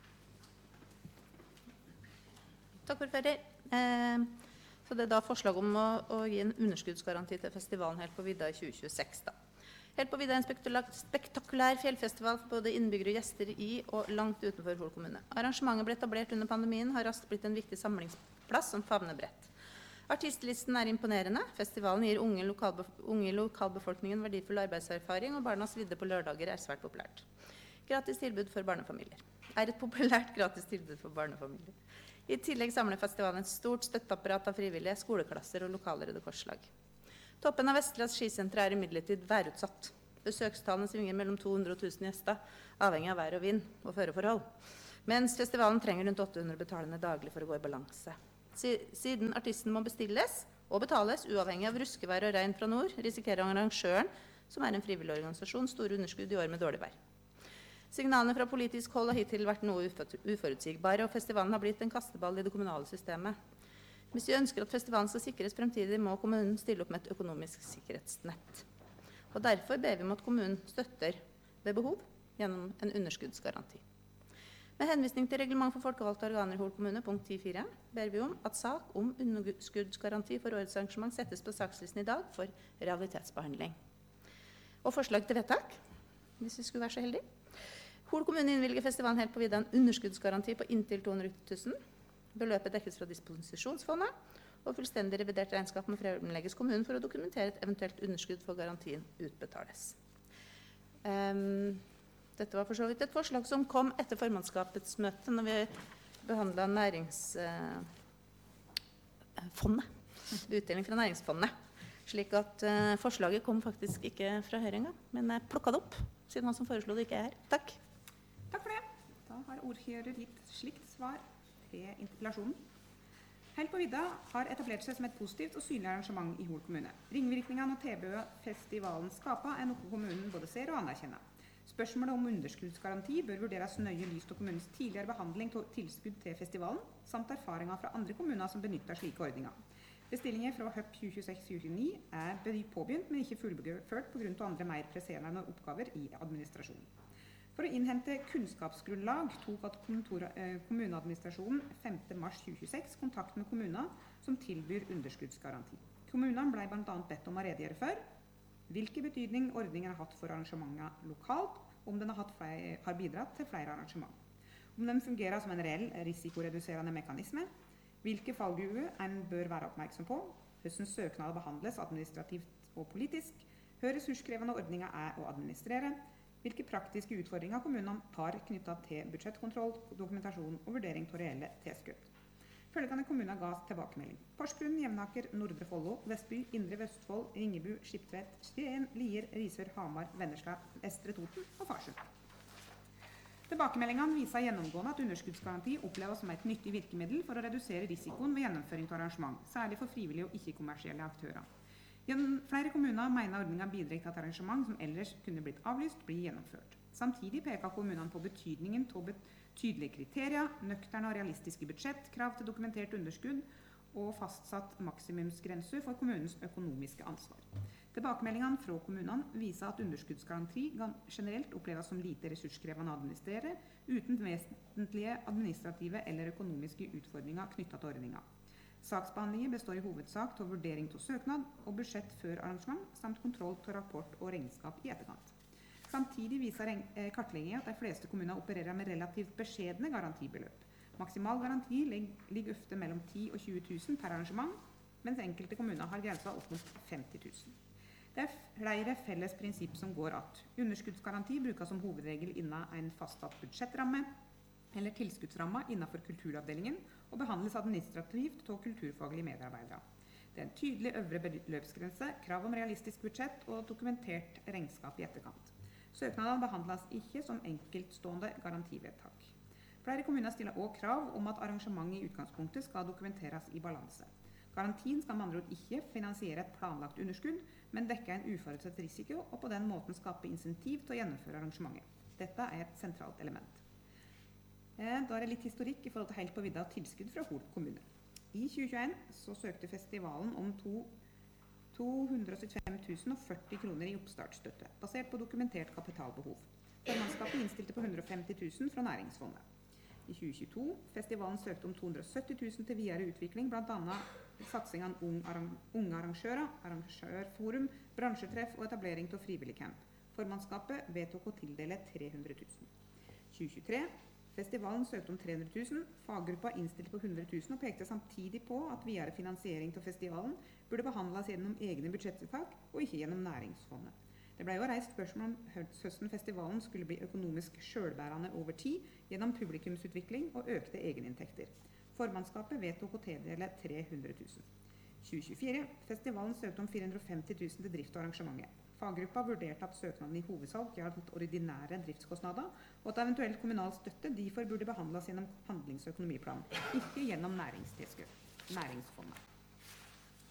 [SPEAKER 4] Takk, ordfører. Eh, så det er da forslag om å, å gi en underskuddsgaranti til festivalen helt på Vidda i tjue tjueseks da. Helt på Vidda er en spektakulær, spektakulær fjellfestival for både innbyggere og gjester i og langt utenfor Hol kommune. Arrangementet ble etablert under pandemien, har raskt blitt en viktig samlingsplass som favner bredt. Artistlisten er imponerende. Festivalen gir unge, lokalbef unge i lokalbefolkningen verdifull arbeidserfaring, og Barnas vidde på lørdager er svært populært. Gratis tilbud for barnefamilier. Er et populært gratis tilbud for barnefamilier. I tillegg samler festivalen et stort støtteapparat av frivillige, skoleklasser og lokale Røde Kors-lag. Toppen av Vestlands skisenter er imidlertid værutsatt. Besøkstallene svinger mellom to hundre og tusen gjester, avhengig av vær og vind og føreforhold. Mens festivalen trenger rundt åtte hundre betalende daglig for å gå i balanse. Siden artisten må bestilles, og betales uavhengig av ruskevær og regn fra nord, risikerer arrangøren, som er en frivillig organisasjon, store underskudd i år med dårlig vær. Signalene fra politisk hold har hittil vært noe uforutsigbare, og festivalen har blitt en kasteball i det kommunale systemet. Hvis vi ønsker at festivalen skal sikres fremtidig, må kommunen stille opp med et økonomisk sikkerhetsnett. Og derfor ber vi om at kommunen støtter ved behov gjennom en underskuddsgaranti. Med henvisning til reglement for folkevalgte organer i Hol kommune, punkt ti punkt fire, ber vi om at sak om underskuddsgaranti for årets arrangement settes på sakslisten i dag for realitetsbehandling. Og forslag til vedtak, hvis vi skulle være så heldige. Hol kommune innvilger festivalen helt på vidda en underskuddsgaranti på inntil to hundre tusen. Beløpet dekkes fra disposisjonsfondet, og fullstendig revidert regnskap må fremlegges kommunen for å dokumentere et eventuelt underskudd for garantien utbetales. Um, dette var for så vidt et forslag som kom etter formannskapets møte når vi behandlet næringsfondet, uh, utdeling fra næringsfondet. Slik at uh, forslaget kom faktisk ikke fra Høyre engang, men jeg plukket det opp, siden han som foreslo det ikke er her. Takk.
[SPEAKER 1] Takk for det. Da har ordfører gitt slikt svar til interpellasjonen. Helt på vidda har etablert seg som et positivt og synlig arrangement i Hol kommune. Ringvirkningene og tilbudet festivalen skaper er noe kommunen både ser og anerkjenner. Spørsmålet om underskuddsgaranti bør vurderes nøye lyst av kommunens tidligere behandling av tilskudd til festivalen, samt erfaringer fra andre kommuner som benytter slike ordninger. Bestillinger fra H U P tjue tjueseks til tjue tjueni er påbegynt, men ikke fullført på grunn av andre mer presserende oppgaver i administrasjonen. For å innhente kunnskapsgrunnlag tok at kommuneadministrasjonen femte mars tjue tjueseks kontakt med kommuner som tilbyr underskuddsgaranti. Kommunene ble blant annet bedt om å redegjøre for hvilke betydning ordningen har hatt for arrangementer lokalt, om den har, hatt flere, har bidratt til flere arrangement, om den fungerer som en reell risikoreduserende mekanisme, hvilke fallgruver en bør være oppmerksom på, hvordan søknader behandles administrativt og politisk, hvor ressurskrevende ordninger er å administrere, hvilke praktiske utfordringer kommunene har knyttet til budsjettkontroll, dokumentasjon og vurdering av reelle tilskudd. Følgende kommuner ga tilbakemelding: Porsgrunn, Jevnaker, Nordre Follo, Vestby, Indre Vestfold, Ringebu, Skiptvet, Skien, Lier, Risør, Hamar, Vennesla, Vestre Toten og Farsund. Tilbakemeldingene viser gjennomgående at underskuddsgaranti oppleves som et nyttig virkemiddel for å redusere risikoen ved gjennomføring av arrangement, særlig for frivillige og ikke-kommersielle aktører. Gjennom flere kommuner mener ordningen bidrar til at arrangement som ellers kunne blitt avlyst, blir gjennomført. Samtidig peker kommunene på betydningen av tydelige kriterier, nøkterne og realistiske budsjett, krav til dokumentert underskudd og fastsatt maksimumsgrenser for kommunens økonomiske ansvar. Tilbakemeldingene fra kommunene viser at underskuddsgaranti generelt oppleves som lite ressurskrevende å administrere, uten vesentlige administrative eller økonomiske utfordringer knyttet til ordningen. Saksbehandlingen består i hovedsak av vurdering av søknad og budsjett før arrangement, samt kontroll av rapport og regnskap i etterkant. Samtidig viser kartleggingen at de fleste kommuner opererer med relativt beskjedne garantibeløp. Maksimal garanti ligger ofte mellom ti og tjue tusen per arrangement, mens enkelte kommuner har grenser opp mot femti tusen. Det er flere felles prinsipp som går at underskuddsgaranti brukes som hovedregel innen en fastsatt budsjettramme eller tilskuddsramme innenfor kulturavdelingen og behandles administrativt av kulturfaglige medarbeidere. Det er en tydelig øvre beløpsgrense, krav om realistisk budsjett og dokumentert regnskap i etterkant. Søknadene behandles ikke som enkeltstående garantivedtak. Flere kommuner stiller også krav om at arrangementet i utgangspunktet skal dokumenteres i balanse. Garantien skal med andre ord ikke finansiere et planlagt underskudd, men dekke en uforutsett risiko og på den måten skape insentiv til å gjennomføre arrangementet. Dette er et sentralt element. Da er det litt historikk i forhold til helt på vidda tilskudd fra Hol kommune. I tjue tjueen så søkte festivalen om to hundre syttifem tusen og førti kroner i oppstartsstøtte, basert på dokumentert kapitalbehov. Formannskapet innstilte på hundre og femti tusen fra næringsfondet. I tjue tjueto festivalen søkte om to hundre og sytti tusen til videre utvikling, blant annet satsingen unge arrangører, arrangørforum, bransjetreff og etablering av frivillig camp. Formannskapet vedtok å tildele tre hundre tusen. tjue tjuetre Festivalen søkte om tre hundre tusen, faggruppa innstilte på hundre tusen og pekte samtidig på at videre finansiering til festivalen burde behandles gjennom egne budsjettvedtak og ikke gjennom næringsfondet. Det ble jo reist spørsmål om hvordan festivalen skulle bli økonomisk selvbærende over tid gjennom publikumsutvikling og økte egeninntekter. Formannskapet vedtok å tildele tre hundre tusen. tjue tjuefire Festivalen søkte om fire hundre og femti tusen til drift og arrangementet. Faggruppa vurderte at søknaden i hovedsak gjaldt ordinære driftskostnader, og at eventuelt kommunal støtte derfor burde behandles gjennom handlingsøkonomiplan, ikke gjennom næringstilskudd, næringsfondet.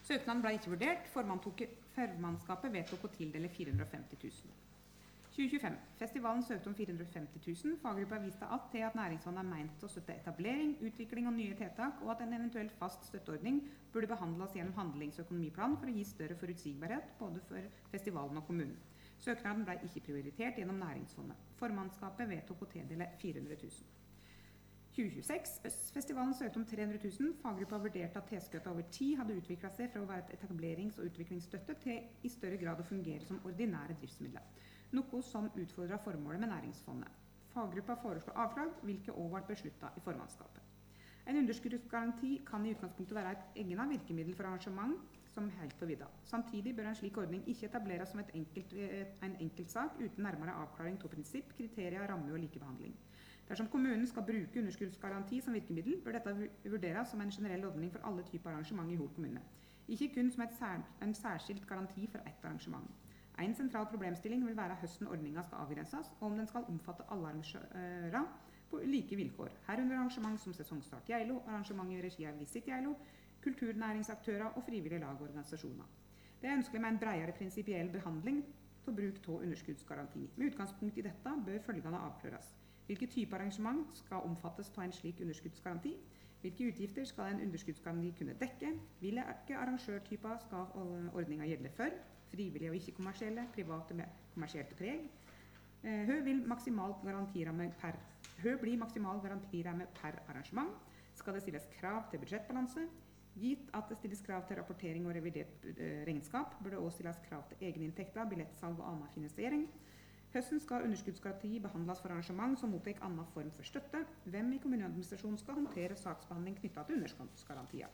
[SPEAKER 1] Søknaden ble ikke vurdert. Formannskapet vedtok å tildele fire hundre og femti tusen. tjue tjuefem. Festivalen søkte om fire hundre og femti tusen. Faggruppa viste at til at Næringsfondet er meint å støtte etablering, utvikling og nye tiltak, og at en eventuell fast støtteordning burde behandles gjennom handlings- og økonomiplan for å gi større forutsigbarhet både for festivalen og kommunen. Søknaden ble ikke prioritert gjennom Næringsfondet. Formannskapet vedtok å tildele fire hundre tusen. tjue tjueseks. Østfestivalen søkte om tre hundre tusen. Faggruppa vurderte at tilskuddet over tid hadde utviklet seg fra å være et etablerings- og utviklingsstøtte til i større grad å fungere som ordinære driftsmidler, noe som utfordret formålet med Næringsfondet. Faggruppa foreslo avslag, hvilket også ble besluttet i formannskapet. En underskuddsgaranti kan i utgangspunktet være et egnet virkemiddel for arrangement som helt på vidda. Samtidig bør en slik ordning ikke etableres som et enkelt, en enkeltsak uten nærmere avklaring av prinsipp, kriterier, ramme og likebehandling. Dersom kommunen skal bruke underskuddsgaranti som virkemiddel, bør dette vurderes som en generell ordning for alle typer arrangement i Hol kommune, ikke kun som et sær, en særskilt garanti for ett arrangement. En sentral problemstilling vil være hvordan ordningen skal avgrenses, og om den skal omfatte alle arrangører på like vilkår. Herunder arrangement som Sesongstart Geilo, arrangement i regi av Visit Geilo, kulturnæringsaktører og frivillige lag og organisasjoner. Det er ønskelig med en bredere prinsipiell behandling til bruk av underskuddsgaranti. Med utgangspunkt i dette bør følgende avkløres. Hvilke typer arrangement skal omfattes av en slik underskuddsgaranti? Hvilke utgifter skal en underskuddsgaranti kunne dekke? Hvilke arrangørtyper skal ordningen gjelde for? Frivillige og ikke-kommersielle, private med kommersielt preg. Høy vil maksimal garantiramme per, høy blir maksimal garantiramme per arrangement. Skal det stilles krav til budsjettbalanse? Gitt at det stilles krav til rapportering og revidert regnskap, bør det også stilles krav til egeninntekter, billettsalg og annen finansiering. Hvordan skal underskuddsgaranti behandles for arrangement som mottar annen form for støtte? Hvem i kommuneadministrasjonen skal håndtere saksbehandling knyttet til underskuddsgarantier?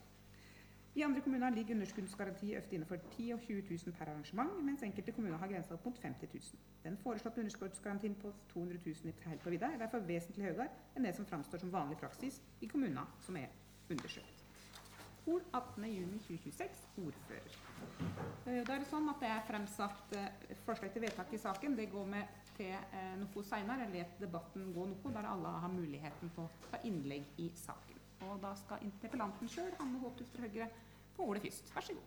[SPEAKER 1] I andre kommuner ligger underskuddsgaranti ofte innenfor ti og tjue tusen per arrangement, mens enkelte kommuner har grenset opp mot femti tusen. Den foreslåtte underskuddsgarantien på to hundre tusen i helt på vidda er derfor vesentlig høyere enn det som framstår som vanlig praksis i kommuner som er undersøkt. Hol attende juni tjue tjueseks, ordfører. Da er det sånn at det er fremsatt forslag til vedtak i saken. Det går med til noe senere. Jeg let debatten gå noe, der alle har muligheten på å ta innlegg i saken. Og da skal interpellanten selv, Hanne Håptus fra Høyre, få ordet først. Vær så god.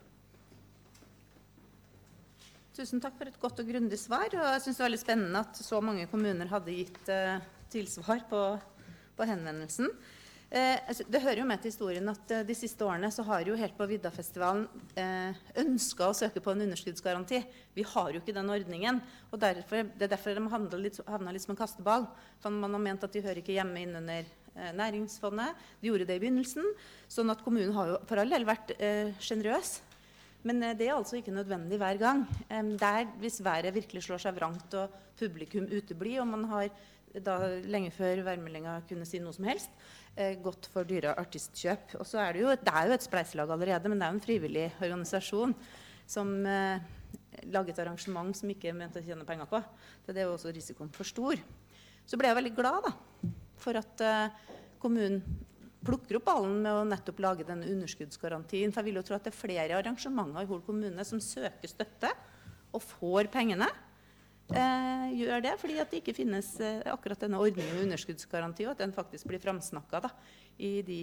[SPEAKER 4] Tusen takk for et godt og grundig svar. Og jeg synes det var veldig spennende at så mange kommuner hadde gitt uh, tilsvar på, på henvendelsen. Eh, altså, det hører jo med til historien at uh, de siste årene så har jo helt på Viddafestivalen eh, ønsket å søke på en underskuddsgaranti. Vi har jo ikke den ordningen, og derfor, det er derfor de havnet litt, havnet litt som en kasteball. For man har ment at de hører ikke hjemme innunder eh, Næringsfondet. De gjorde det i begynnelsen, sånn at kommunen har jo for all del vært eh, generøs. Men eh, det er altså ikke nødvendig hver gang. Eh, der hvis været virkelig slår seg vrangt og publikum uteblir, og man har da lenge før værmeldinga kunne si noe som helst, eh, gått for dyre artistkjøp. Og så er det jo, det er jo et spleiselag allerede, men det er jo en frivillig organisasjon som eh, lager et arrangement som ikke er ment å tjene penger på. Det er jo også risikoen for stor. Så ble jeg veldig glad da, for at eh, kommunen plukker opp ballen med å nettopp lage denne underskuddsgarantien. For jeg vil jo tro at det er flere arrangementer i Hol kommune som søker støtte og får pengene. Eh, gjør det, fordi at det ikke finnes eh, akkurat denne ordningen med underskuddsgaranti, og at den faktisk blir fremsnakket da, i de,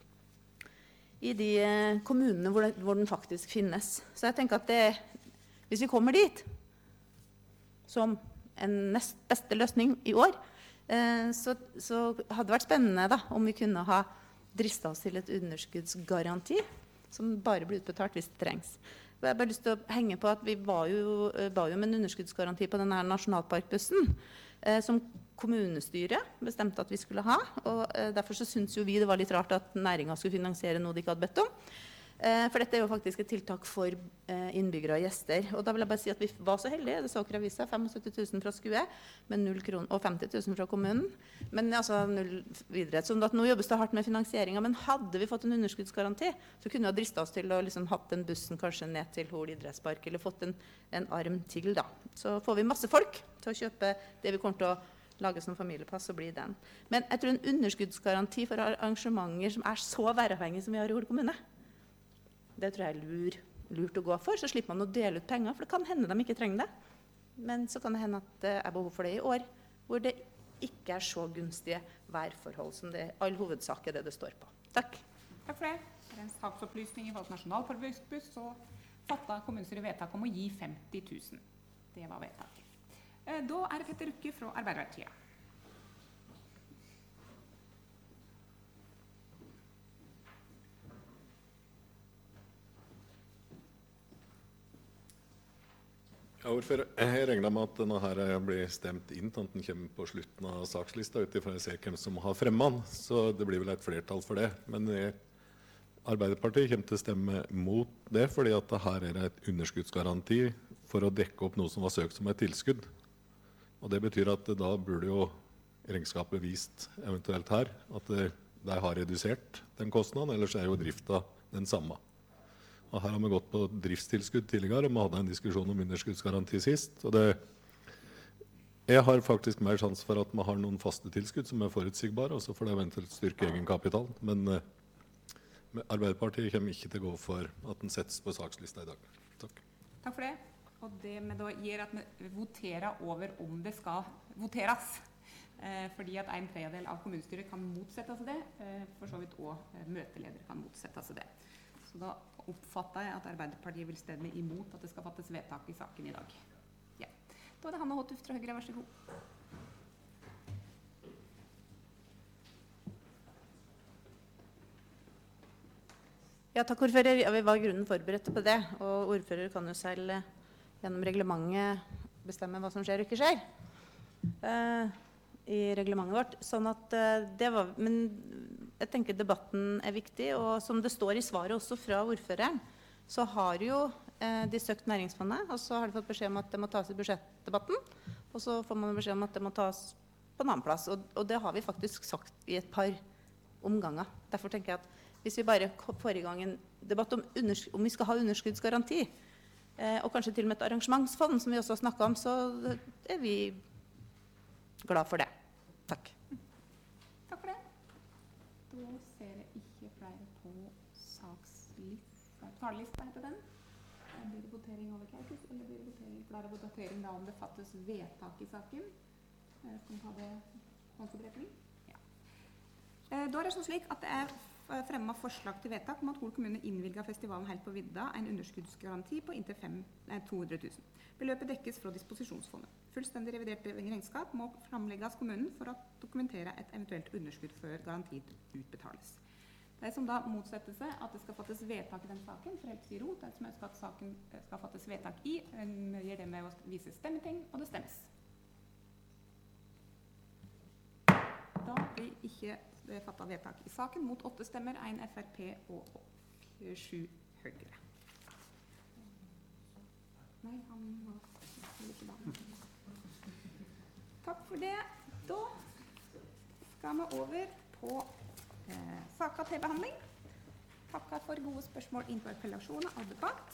[SPEAKER 4] i de eh, kommunene hvor, det, hvor den faktisk finnes. Så jeg tenker at det, hvis vi kommer dit, som en nest beste løsning i år, eh, så, så hadde det vært spennende da, om vi kunne ha dristet oss til et underskuddsgaranti, som bare blir utbetalt hvis det trengs. Jeg har bare lyst til å henge på at vi var jo, var jo med en underskuddsgaranti på denne nasjonalparkbussen, eh, som kommunestyret bestemte at vi skulle ha. Og eh, derfor så synes jo vi det var litt rart at næringen skulle finansiere noe de ikke hadde bedt om. Eh, for dette er jo faktisk et tiltak for eh, innbyggere og gjester. Og da vil jeg bare si at vi var så heldige, det så dere i avisa, syttifem tusen fra Skue, med null kroner, og femti tusen fra kommunen. Men altså null videre. Så at nå jobbes det hardt med finansieringen, men hadde vi fått en underskuddsgaranti, så kunne vi ha dristet oss til å liksom hatt den bussen kanskje ned til Hol idrettspark, eller fått en, en arm til da. Så får vi masse folk til å kjøpe det vi kommer til å lage som familiepass, så blir den. Men jeg tror en underskuddsgaranti for arrangementer som er så væravhengige som vi har i Hol kommune, det tror jeg er lur, lurt å gå for, så slipper man å dele ut penger, for det kan hende de ikke trenger det. Men så kan det hende at det er behov for det i år, hvor det ikke er så gunstige værforhold som det all hovedsak er det det står på. Takk.
[SPEAKER 1] Takk for det. For en saksopplysning i forhold til nasjonalparkbuss, så fattet kommunestyret vedtak om å gi femti tusen. Det var vedtaket. Eh, Da er det Petter Rukke fra Arbeiderpartiet.
[SPEAKER 3] Ja, ordfører, jeg regner med at denne her blir stemt inn, at den kommer på slutten av sakslista, ut ifra jeg ser hvem som har fremmet den, så det blir vel et flertall for det. Men jeg, Arbeiderpartiet kommer til å stemme mot det, fordi at det her er et underskuddsgaranti for å dekke opp noe som var søkt som et tilskudd. Og det betyr at da burde jo regnskapet vist eventuelt her at det, de har redusert den kostnaden, ellers er jo drifta den samme. Og her har vi gått på driftstilskudd tidligere, og vi hadde en diskusjon om underskuddsgaranti sist. Og det, jeg har faktisk mer sjanse for at vi har noen faste tilskudd som er forutsigbare, og så får det eventuelt styrke egenkapital. Men eh, Arbeiderpartiet kommer ikke til å gå for at den settes på sakslista i dag. Takk.
[SPEAKER 1] Takk for det. Og det med da gjør at vi voterer over om det skal voteres. Eh, fordi at en tredjedel av kommunestyret kan motsette seg det. Eh, for så vidt også eh, møteleder kan motsette seg det. Så da oppfatter jeg at Arbeiderpartiet vil stemme imot at det skal fattes vedtak i saken i dag. Ja. Da er det Hanne Håtuft fra Høyre, vær så god.
[SPEAKER 4] Ja, takk, ordfører. Ja, vi var i grunnen forberedt på det, og ordfører kan jo selv eh, gjennom reglementet bestemme hva som skjer og ikke skjer eh, i reglementet vårt. Sånn at eh, det var, men jeg tenker debatten er viktig, og som det står i svaret også fra ordføreren, så har jo eh, de søkt næringsfondet, og så har de fått beskjed om at det må tas i budsjettdebatten, og så får man beskjed om at det må tas på en annen plass, og, og det har vi faktisk sagt i et par omganger. Derfor tenker jeg at hvis vi bare får i gang en debatt om, om vi skal ha underskuddsgaranti, eh, og kanskje til og med et arrangementsfond, som vi også har snakket om, så er vi glad for det. Takk.
[SPEAKER 1] Takk for det. Da ser jeg ikke flere på sakslista. Talerlista heter den. Blir det votering over Kaukus, eller blir det votering, flere votering da om det fattes vedtak i saken? Eh, Skal vi ta det håndsoppretning? Ja. Eh, Da er det sånn slik at det er fremmet forslag til vedtak om at Hol kommune innvilget festivalen Helt på vidda en underskuddsgaranti på inntil fem, nei, to hundre tusen. Beløpet dekkes fra disposisjonsfondet. Fullstendig revidert regnskap må framlegges kommunen for å dokumentere et eventuelt underskudd før garanti utbetales. De som da motsetter seg at det skal fattes vedtak i den saken, for helt sier ro, de som ønsker at saken skal fattes vedtak i, gjør det med å vise stemmetegn, og det stemmes. Da blir ikke fattet vedtak i saken mot åtte stemmer, en Frp og sju Høyre. Nei, han var ikke da. Takk for det. Da skal vi over på eh, saker til behandling. Takker for gode spørsmål, interpellasjoner og debatt.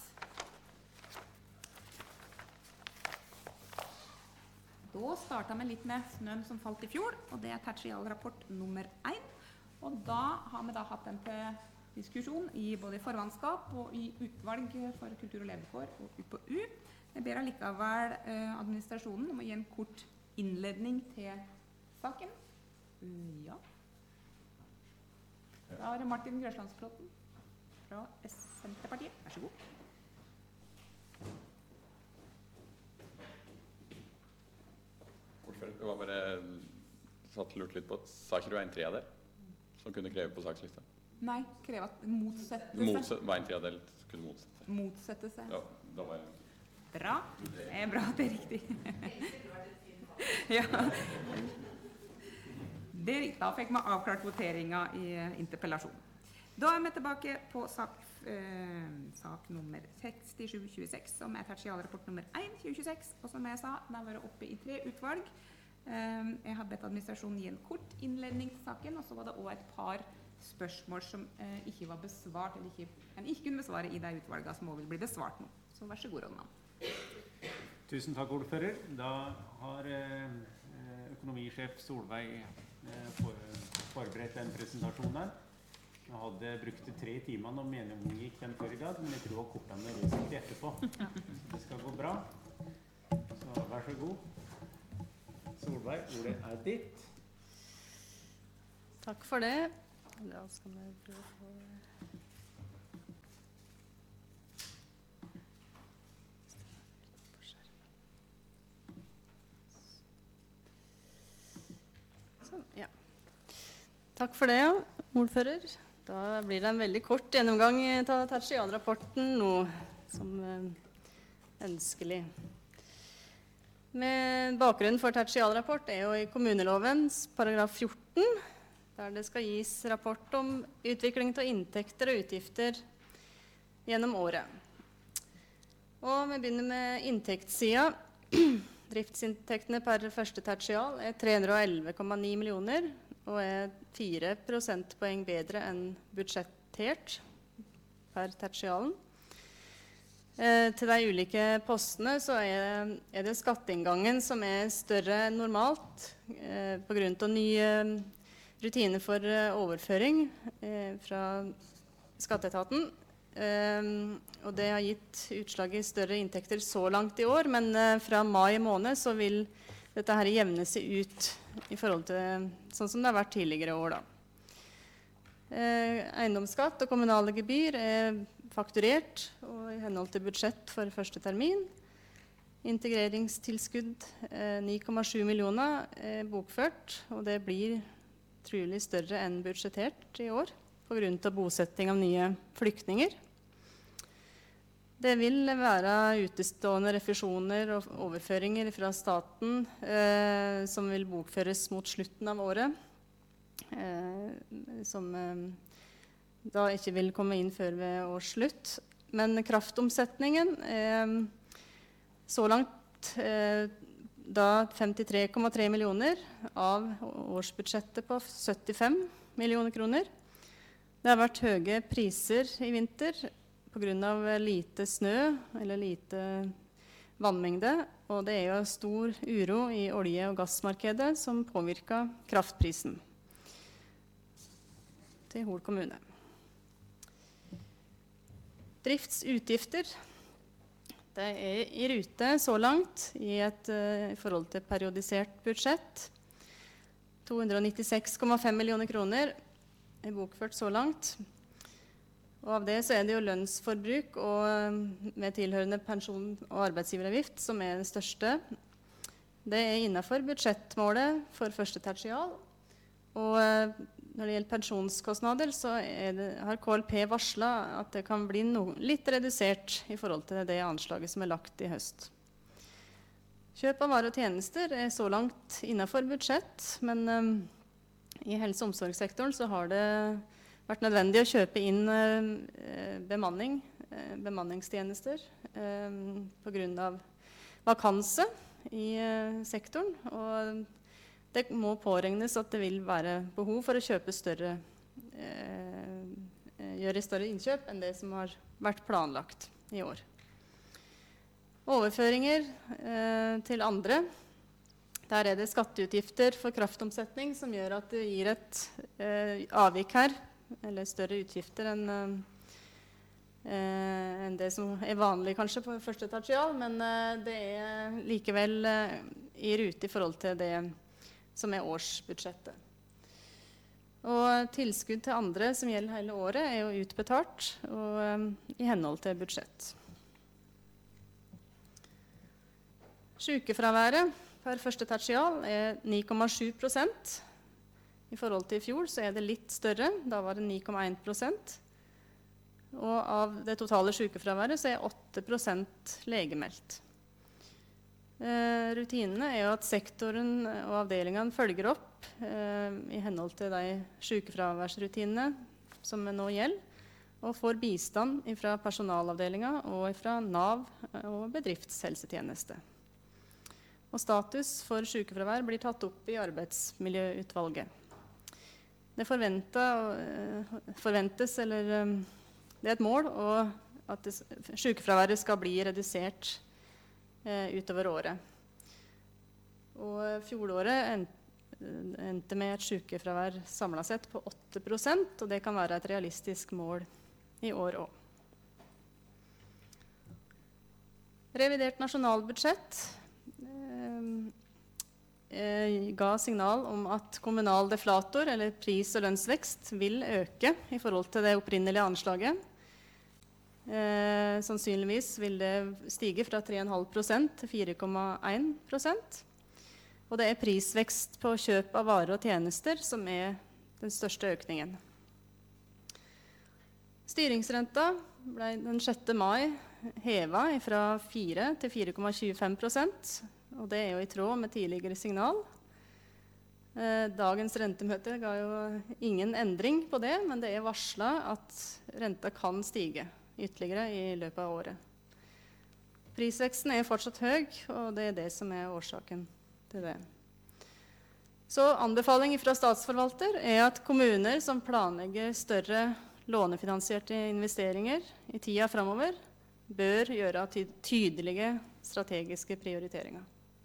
[SPEAKER 1] Da startet vi litt med snøen som falt i fjor, og det er tertialrapport nummer én. Og da har vi da hatt den til diskusjon i både formannskap og i utvalg for kultur og levekår og ut på U. Jeg ber allikevel eh, administrasjonen om å gi en kort innledning til saken. Uh, ja. Da er det Martin Grøslandsbråten fra Senterpartiet. Vær så god.
[SPEAKER 5] Ordfører, det var bare satt lurt litt på at sa ikke du en tredjedel som kunne kreve på sakslista?
[SPEAKER 1] Nei, kreve at motsette seg.
[SPEAKER 5] Motset, var en tredjedel som kunne motsette seg?
[SPEAKER 1] Motsette seg.
[SPEAKER 5] Ja, da var jeg...
[SPEAKER 1] Bra. Det er bra, det er riktig. Ja. Det er riktig. Da fikk vi avklart voteringen i interpellasjonen. Da er vi tilbake på sak, eh, sak nummer sekstisju tjueseks, som er tertialrapport nummer én tjue tjueseks. Og som jeg sa, den har vært oppe i tre utvalg. Eh, jeg har bedt administrasjonen gi en kort innledning til saken, og så var det også et par spørsmål som eh, ikke var besvart, eller ikke, en ikke kunne besvare i de utvalgene som også vil bli besvart nå. Så vær så god, Rådmann.
[SPEAKER 2] Tusen takk, ordfører. Da har eh, økonomisjef Solveig eh, for, forberedt den presentasjonen her. Jeg hadde brukt tre timer når meningen gikk den før i dag, men jeg tror jeg kortet den rødsikt etterpå. Så det skal gå bra. Så vær så god. Solveig, ordet er ditt.
[SPEAKER 6] Takk for det. Da skal vi prøve å få Sånn, ja. Takk for det, ordfører. Da blir det en veldig kort gjennomgang av tertialrapporten nå, som ønskelig. Med bakgrunnen for tertialrapport er jo i kommunelovens paragraf fjorten, der det skal gis rapport om utvikling av inntekter og utgifter gjennom året. Og vi begynner med inntektssida. Driftsinntektene per første tertial er tre hundre og elleve komma ni millioner og er fire prosentpoeng bedre enn budsjettert per tertialen. Eh, til de ulike postene så er, er det skatteinngangen som er større enn normalt eh, på grunn av nye rutiner for eh, overføring eh, fra skatteetaten. Eh, og det har gitt utslag i større inntekter så langt i år, men eh, fra mai måned så vil dette her jevne seg ut i forhold til sånn som det har vært tidligere år da. Eh, eiendomsskatt og kommunale gebyr er fakturert og i henhold til budsjett for første termin. Integreringstilskudd eh, ni komma sju millioner er bokført, og det blir trolig større enn budsjettert i år på grunn av bosetting av nye flyktninger. Det vil være utestående refusjoner og overføringer fra staten eh, som vil bokføres mot slutten av året, eh, som eh, da ikke vil komme inn før ved årsslutt. Men kraftomsetningen er så langt eh, da femtitre komma tre millioner av årsbudsjettet på syttifem millioner kroner. Det har vært høye priser i vinter på grunn av lite snø eller lite vannmengde, og det er jo stor uro i olje- og gassmarkedet som påvirker kraftprisen til Hol kommune. Driftsutgifter, det er i rute så langt i, et, uh, i forhold til periodisert budsjett. to hundre og nittiseks komma fem millioner kroner er bokført så langt. Og av det så er det jo lønnsforbruk og med tilhørende pensjon og arbeidsgiveravgift som er det største. Det er innenfor budsjettmålet for første tertial. Og når det gjelder pensjonskostnader, så er det, har K L P varslet at det kan bli no, litt redusert i forhold til det anslaget som er lagt i høst. Kjøp av varer og tjenester er så langt innenfor budsjett, men um, i helse- og omsorgssektoren så har det vært nødvendig å kjøpe inn uh, bemanning, uh, bemanningstjenester uh, på grunn av vakanse i uh, sektoren. Og det må påregnes at det vil være behov for å kjøpe større, uh, gjøre større innkjøp enn det som har vært planlagt i år. Overføringer uh, til andre. Der er det skatteutgifter for kraftomsetning som gjør at det gir et uh, avvik her, eller større utgifter enn, uh, enn det som er vanlig kanskje på første tertial, men uh, det er likevel uh, i rute i forhold til det som er årsbudsjettet. Og tilskudd til andre som gjelder hele året er jo utbetalt og um, i henhold til budsjett. Sykefraværet per første tertial er ni komma sju prosent. I forhold til i fjor så er det litt større, da var det ni komma én prosent. Og av det totale sykefraværet så er åtte prosent legemeldt. Eh, rutinene er jo at sektoren og avdelingene følger opp eh, i henhold til de sykefraværsrutinene som nå gjelder, og får bistand fra personalavdelingen og fra Nav og bedriftshelsetjeneste. Og status for sykefravær blir tatt opp i arbeidsmiljøutvalget. Det forventes, eller det er et mål, at sykefraværet skal bli redusert eh, utover året. Og fjoråret endte med et sykefravær samlet sett på åtte prosent, og det kan være et realistisk mål i år også. Revidert nasjonalbudsjett eh, ga signal om at kommunal deflator, eller pris- og lønnsvekst, vil øke i forhold til det opprinnelige anslaget. Eh, sannsynligvis vil det stige fra tre komma fem prosent til fire komma én prosent. Og det er prisvekst på kjøp av varer og tjenester som er den største økningen. Styringsrenta ble den sjette mai hevet fra fire til fire komma tjuefem prosent, og det er jo i tråd med tidligere signal. Dagens rentemøte ga jo ingen endring på det, men det er varslet at renta kan stige ytterligere i løpet av året. Prisveksten er fortsatt høy, og det er det som er årsaken til det. Så anbefaling fra statsforvalter er at kommuner som planlegger større lånefinansierte investeringer i tida fremover, bør gjøre ty- tydelige strategiske prioriteringer.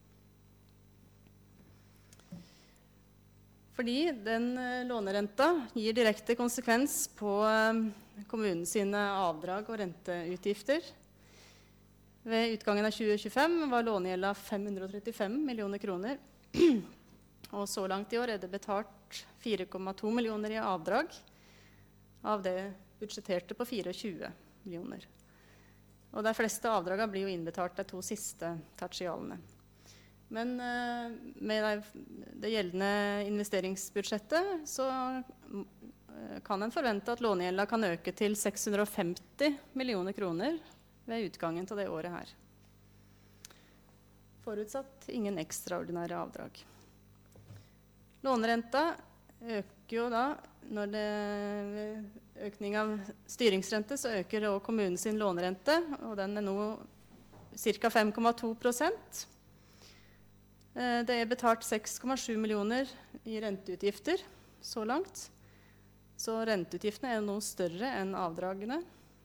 [SPEAKER 6] Fordi den eh, lånerenta gir direkte konsekvens på eh, kommunen sine avdrag og renteutgifter. Ved utgangen av tjue tjuefem var lånegjelda fem hundre og trettifem millioner kroner, og så langt i år er det betalt fire komma to millioner i avdrag, av det budsjetterte på tjuefire millioner. Og de fleste avdragene blir jo innbetalt de to siste tertialene. Men eh, med det, det gjeldende investeringsbudsjettet så eh, kan en forvente at lånegjelda kan øke til seks hundre og femti millioner kroner ved utgangen til det året her. Forutsatt ingen ekstraordinære avdrag. Lånerenta øker jo da, når det ved økning av styringsrente, så øker også kommunen sin lånerente, og den er nå ca. fem komma to prosent. Det er betalt seks komma sju millioner i renteutgifter så langt. Så renteutgiftene er nå større enn avdragene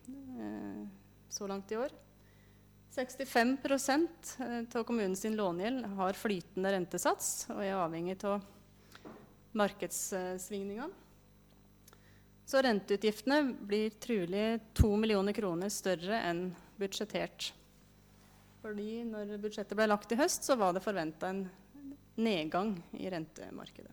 [SPEAKER 6] så langt i år. sekstifem prosent av kommunens lånegjeld har flytende rentesats og er avhengig av markedssvingningene. Så renteutgiftene blir trolig to millioner kroner større enn budsjettert. Fordi når budsjettet ble lagt i høst, så var det forventet en nedgang i rentemarkedet.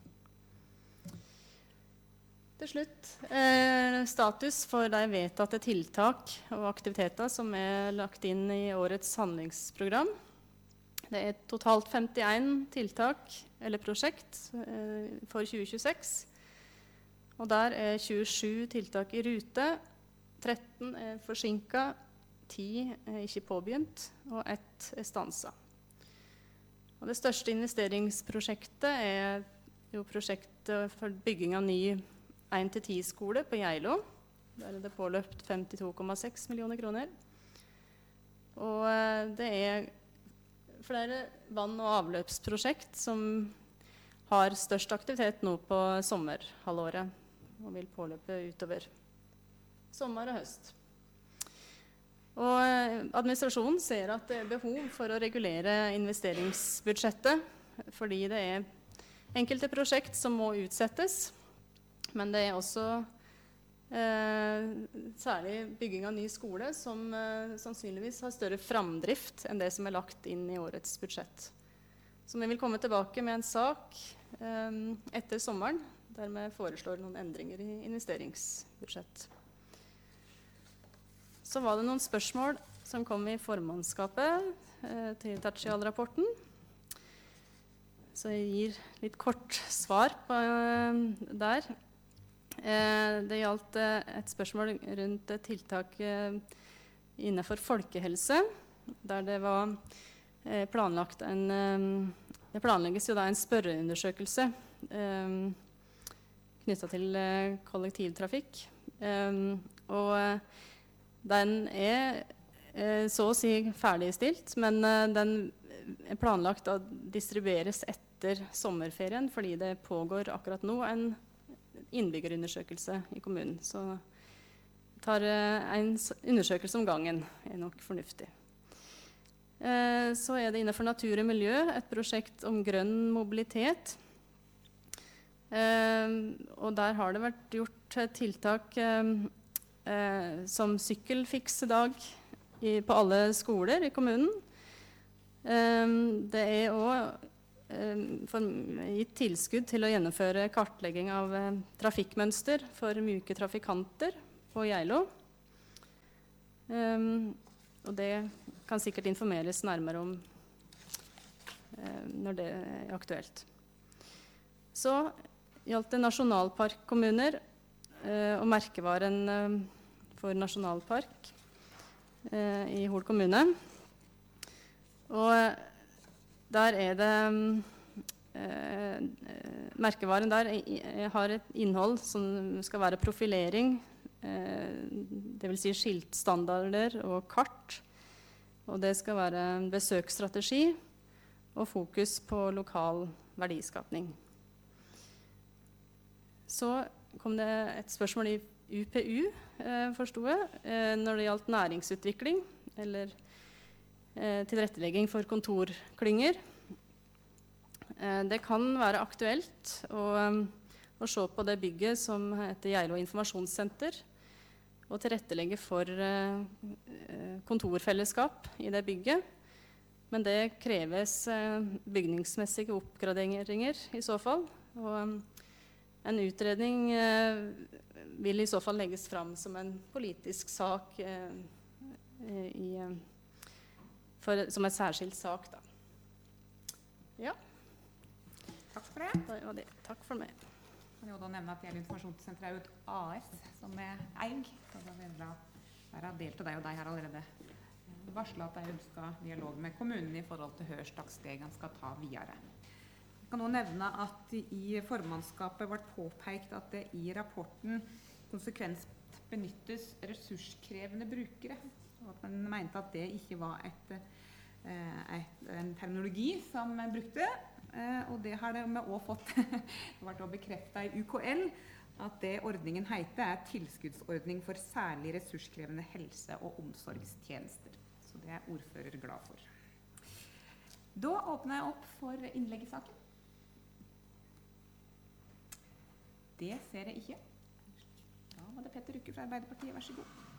[SPEAKER 6] Til slutt, eh, status for de vedtatte tiltak og aktiviteter som er lagt inn i årets handlingsprogram. Det er totalt femtien tiltak eller prosjekt eh, for tjue tjueseks. Og der er tjuesju tiltak i rute, tretten er forsinket, ti er ikke påbegynt, og ett er stanset. Og det største investeringsprosjektet er jo prosjektet for bygging av ny én til ti skole på Geilo. Der er det påløpt femtito komma seks millioner kroner. Og det er flere vann- og avløpsprosjekt som har størst aktivitet nå på sommerhalvåret, og vil påløpe utover sommer og høst. Og administrasjonen ser at det er behov for å regulere investeringsbudsjettet, fordi det er enkelte prosjekt som må utsettes, men det er også eh, særlig bygging av ny skole som eh, sannsynligvis har større framdrift enn det som er lagt inn i årets budsjett. Så vi vil komme tilbake med en sak eh, etter sommeren, der vi foreslår noen endringer i investeringsbudsjett. Så var det noen spørsmål som kom i formannskapet eh, til tertialrapporten. Så jeg gir litt kort svar på eh, der. Eh, det gjaldt eh, et spørsmål rundt et tiltak eh, innenfor folkehelse, der det var eh, planlagt en, eh, det planlegges jo da en spørreundersøkelse eh, knyttet til eh, kollektivtrafikk. Eh, og eh, Den er eh, så å si ferdigstilt, men eh, den er planlagt å distribueres etter sommerferien, fordi det pågår akkurat nå en innbyggerundersøkelse i kommunen. Så tar eh, en undersøkelse om gangen er nok fornuftig. Eh, så er det innenfor natur og miljø et prosjekt om grønn mobilitet. Eh, og der har det vært gjort tiltak eh, Eh, som sykkelfiksedag i, på alle skoler i kommunen. Eh, det er også eh, gitt tilskudd til å gjennomføre kartlegging av eh, trafikkmønster for myke trafikanter på Geilo. Eh, og det kan sikkert informeres nærmere om eh, når det er aktuelt. Så gjaldt det nasjonalparkkommuner eh, og merkevaren eh, for nasjonalpark eh, i Hol kommune. Og der er det eh, merkevaren der har et innhold som skal være profilering, eh, det vil si skiltstandarder og kart. Og det skal være en besøksstrategi og fokus på lokal verdiskapning. Så kom det et spørsmål i U P U, eh, forstod jeg, eh, når det gjaldt næringsutvikling, eller eh, tilrettelegging for kontorklynger. Eh, det kan være aktuelt å, å se på det bygget som heter Geilo informasjonssenter, og tilrettelegge for eh, kontorfellesskap i det bygget. Men det kreves eh, bygningsmessige oppgraderinger i så fall. Og en utredning eh, vil i så fall legges fram som en politisk sak, eh, i, for, som en særskilt sak. Da. Ja.
[SPEAKER 1] Takk for det.
[SPEAKER 6] Det var det. Takk for meg.
[SPEAKER 1] Jeg kan jo da nevne at Geilo informasjonssenter er jo et A S som er eig. Så da vil jeg være delt av deg, og deg har allerede varslet at jeg ønsker dialog med kommunen i forhold til hva slags steg han skal ta videre. Jeg kan også nevne at i formannskapet ble påpekt at det i rapporten konsekvent benyttes ressurskrevende brukere, og at man mente at det ikke var et, et, en terminologi som brukte, og det har vi også fått det ble bekreftet i U K L, at det ordningen heter er tilskuddsordning for særlig ressurskrevende helse- og omsorgstjenester. Så det er ordfører glad for. Da åpner jeg opp for innlegg i saken. Det ser jeg ikke. Da var det Petter Rukke fra Arbeiderpartiet, vær så god.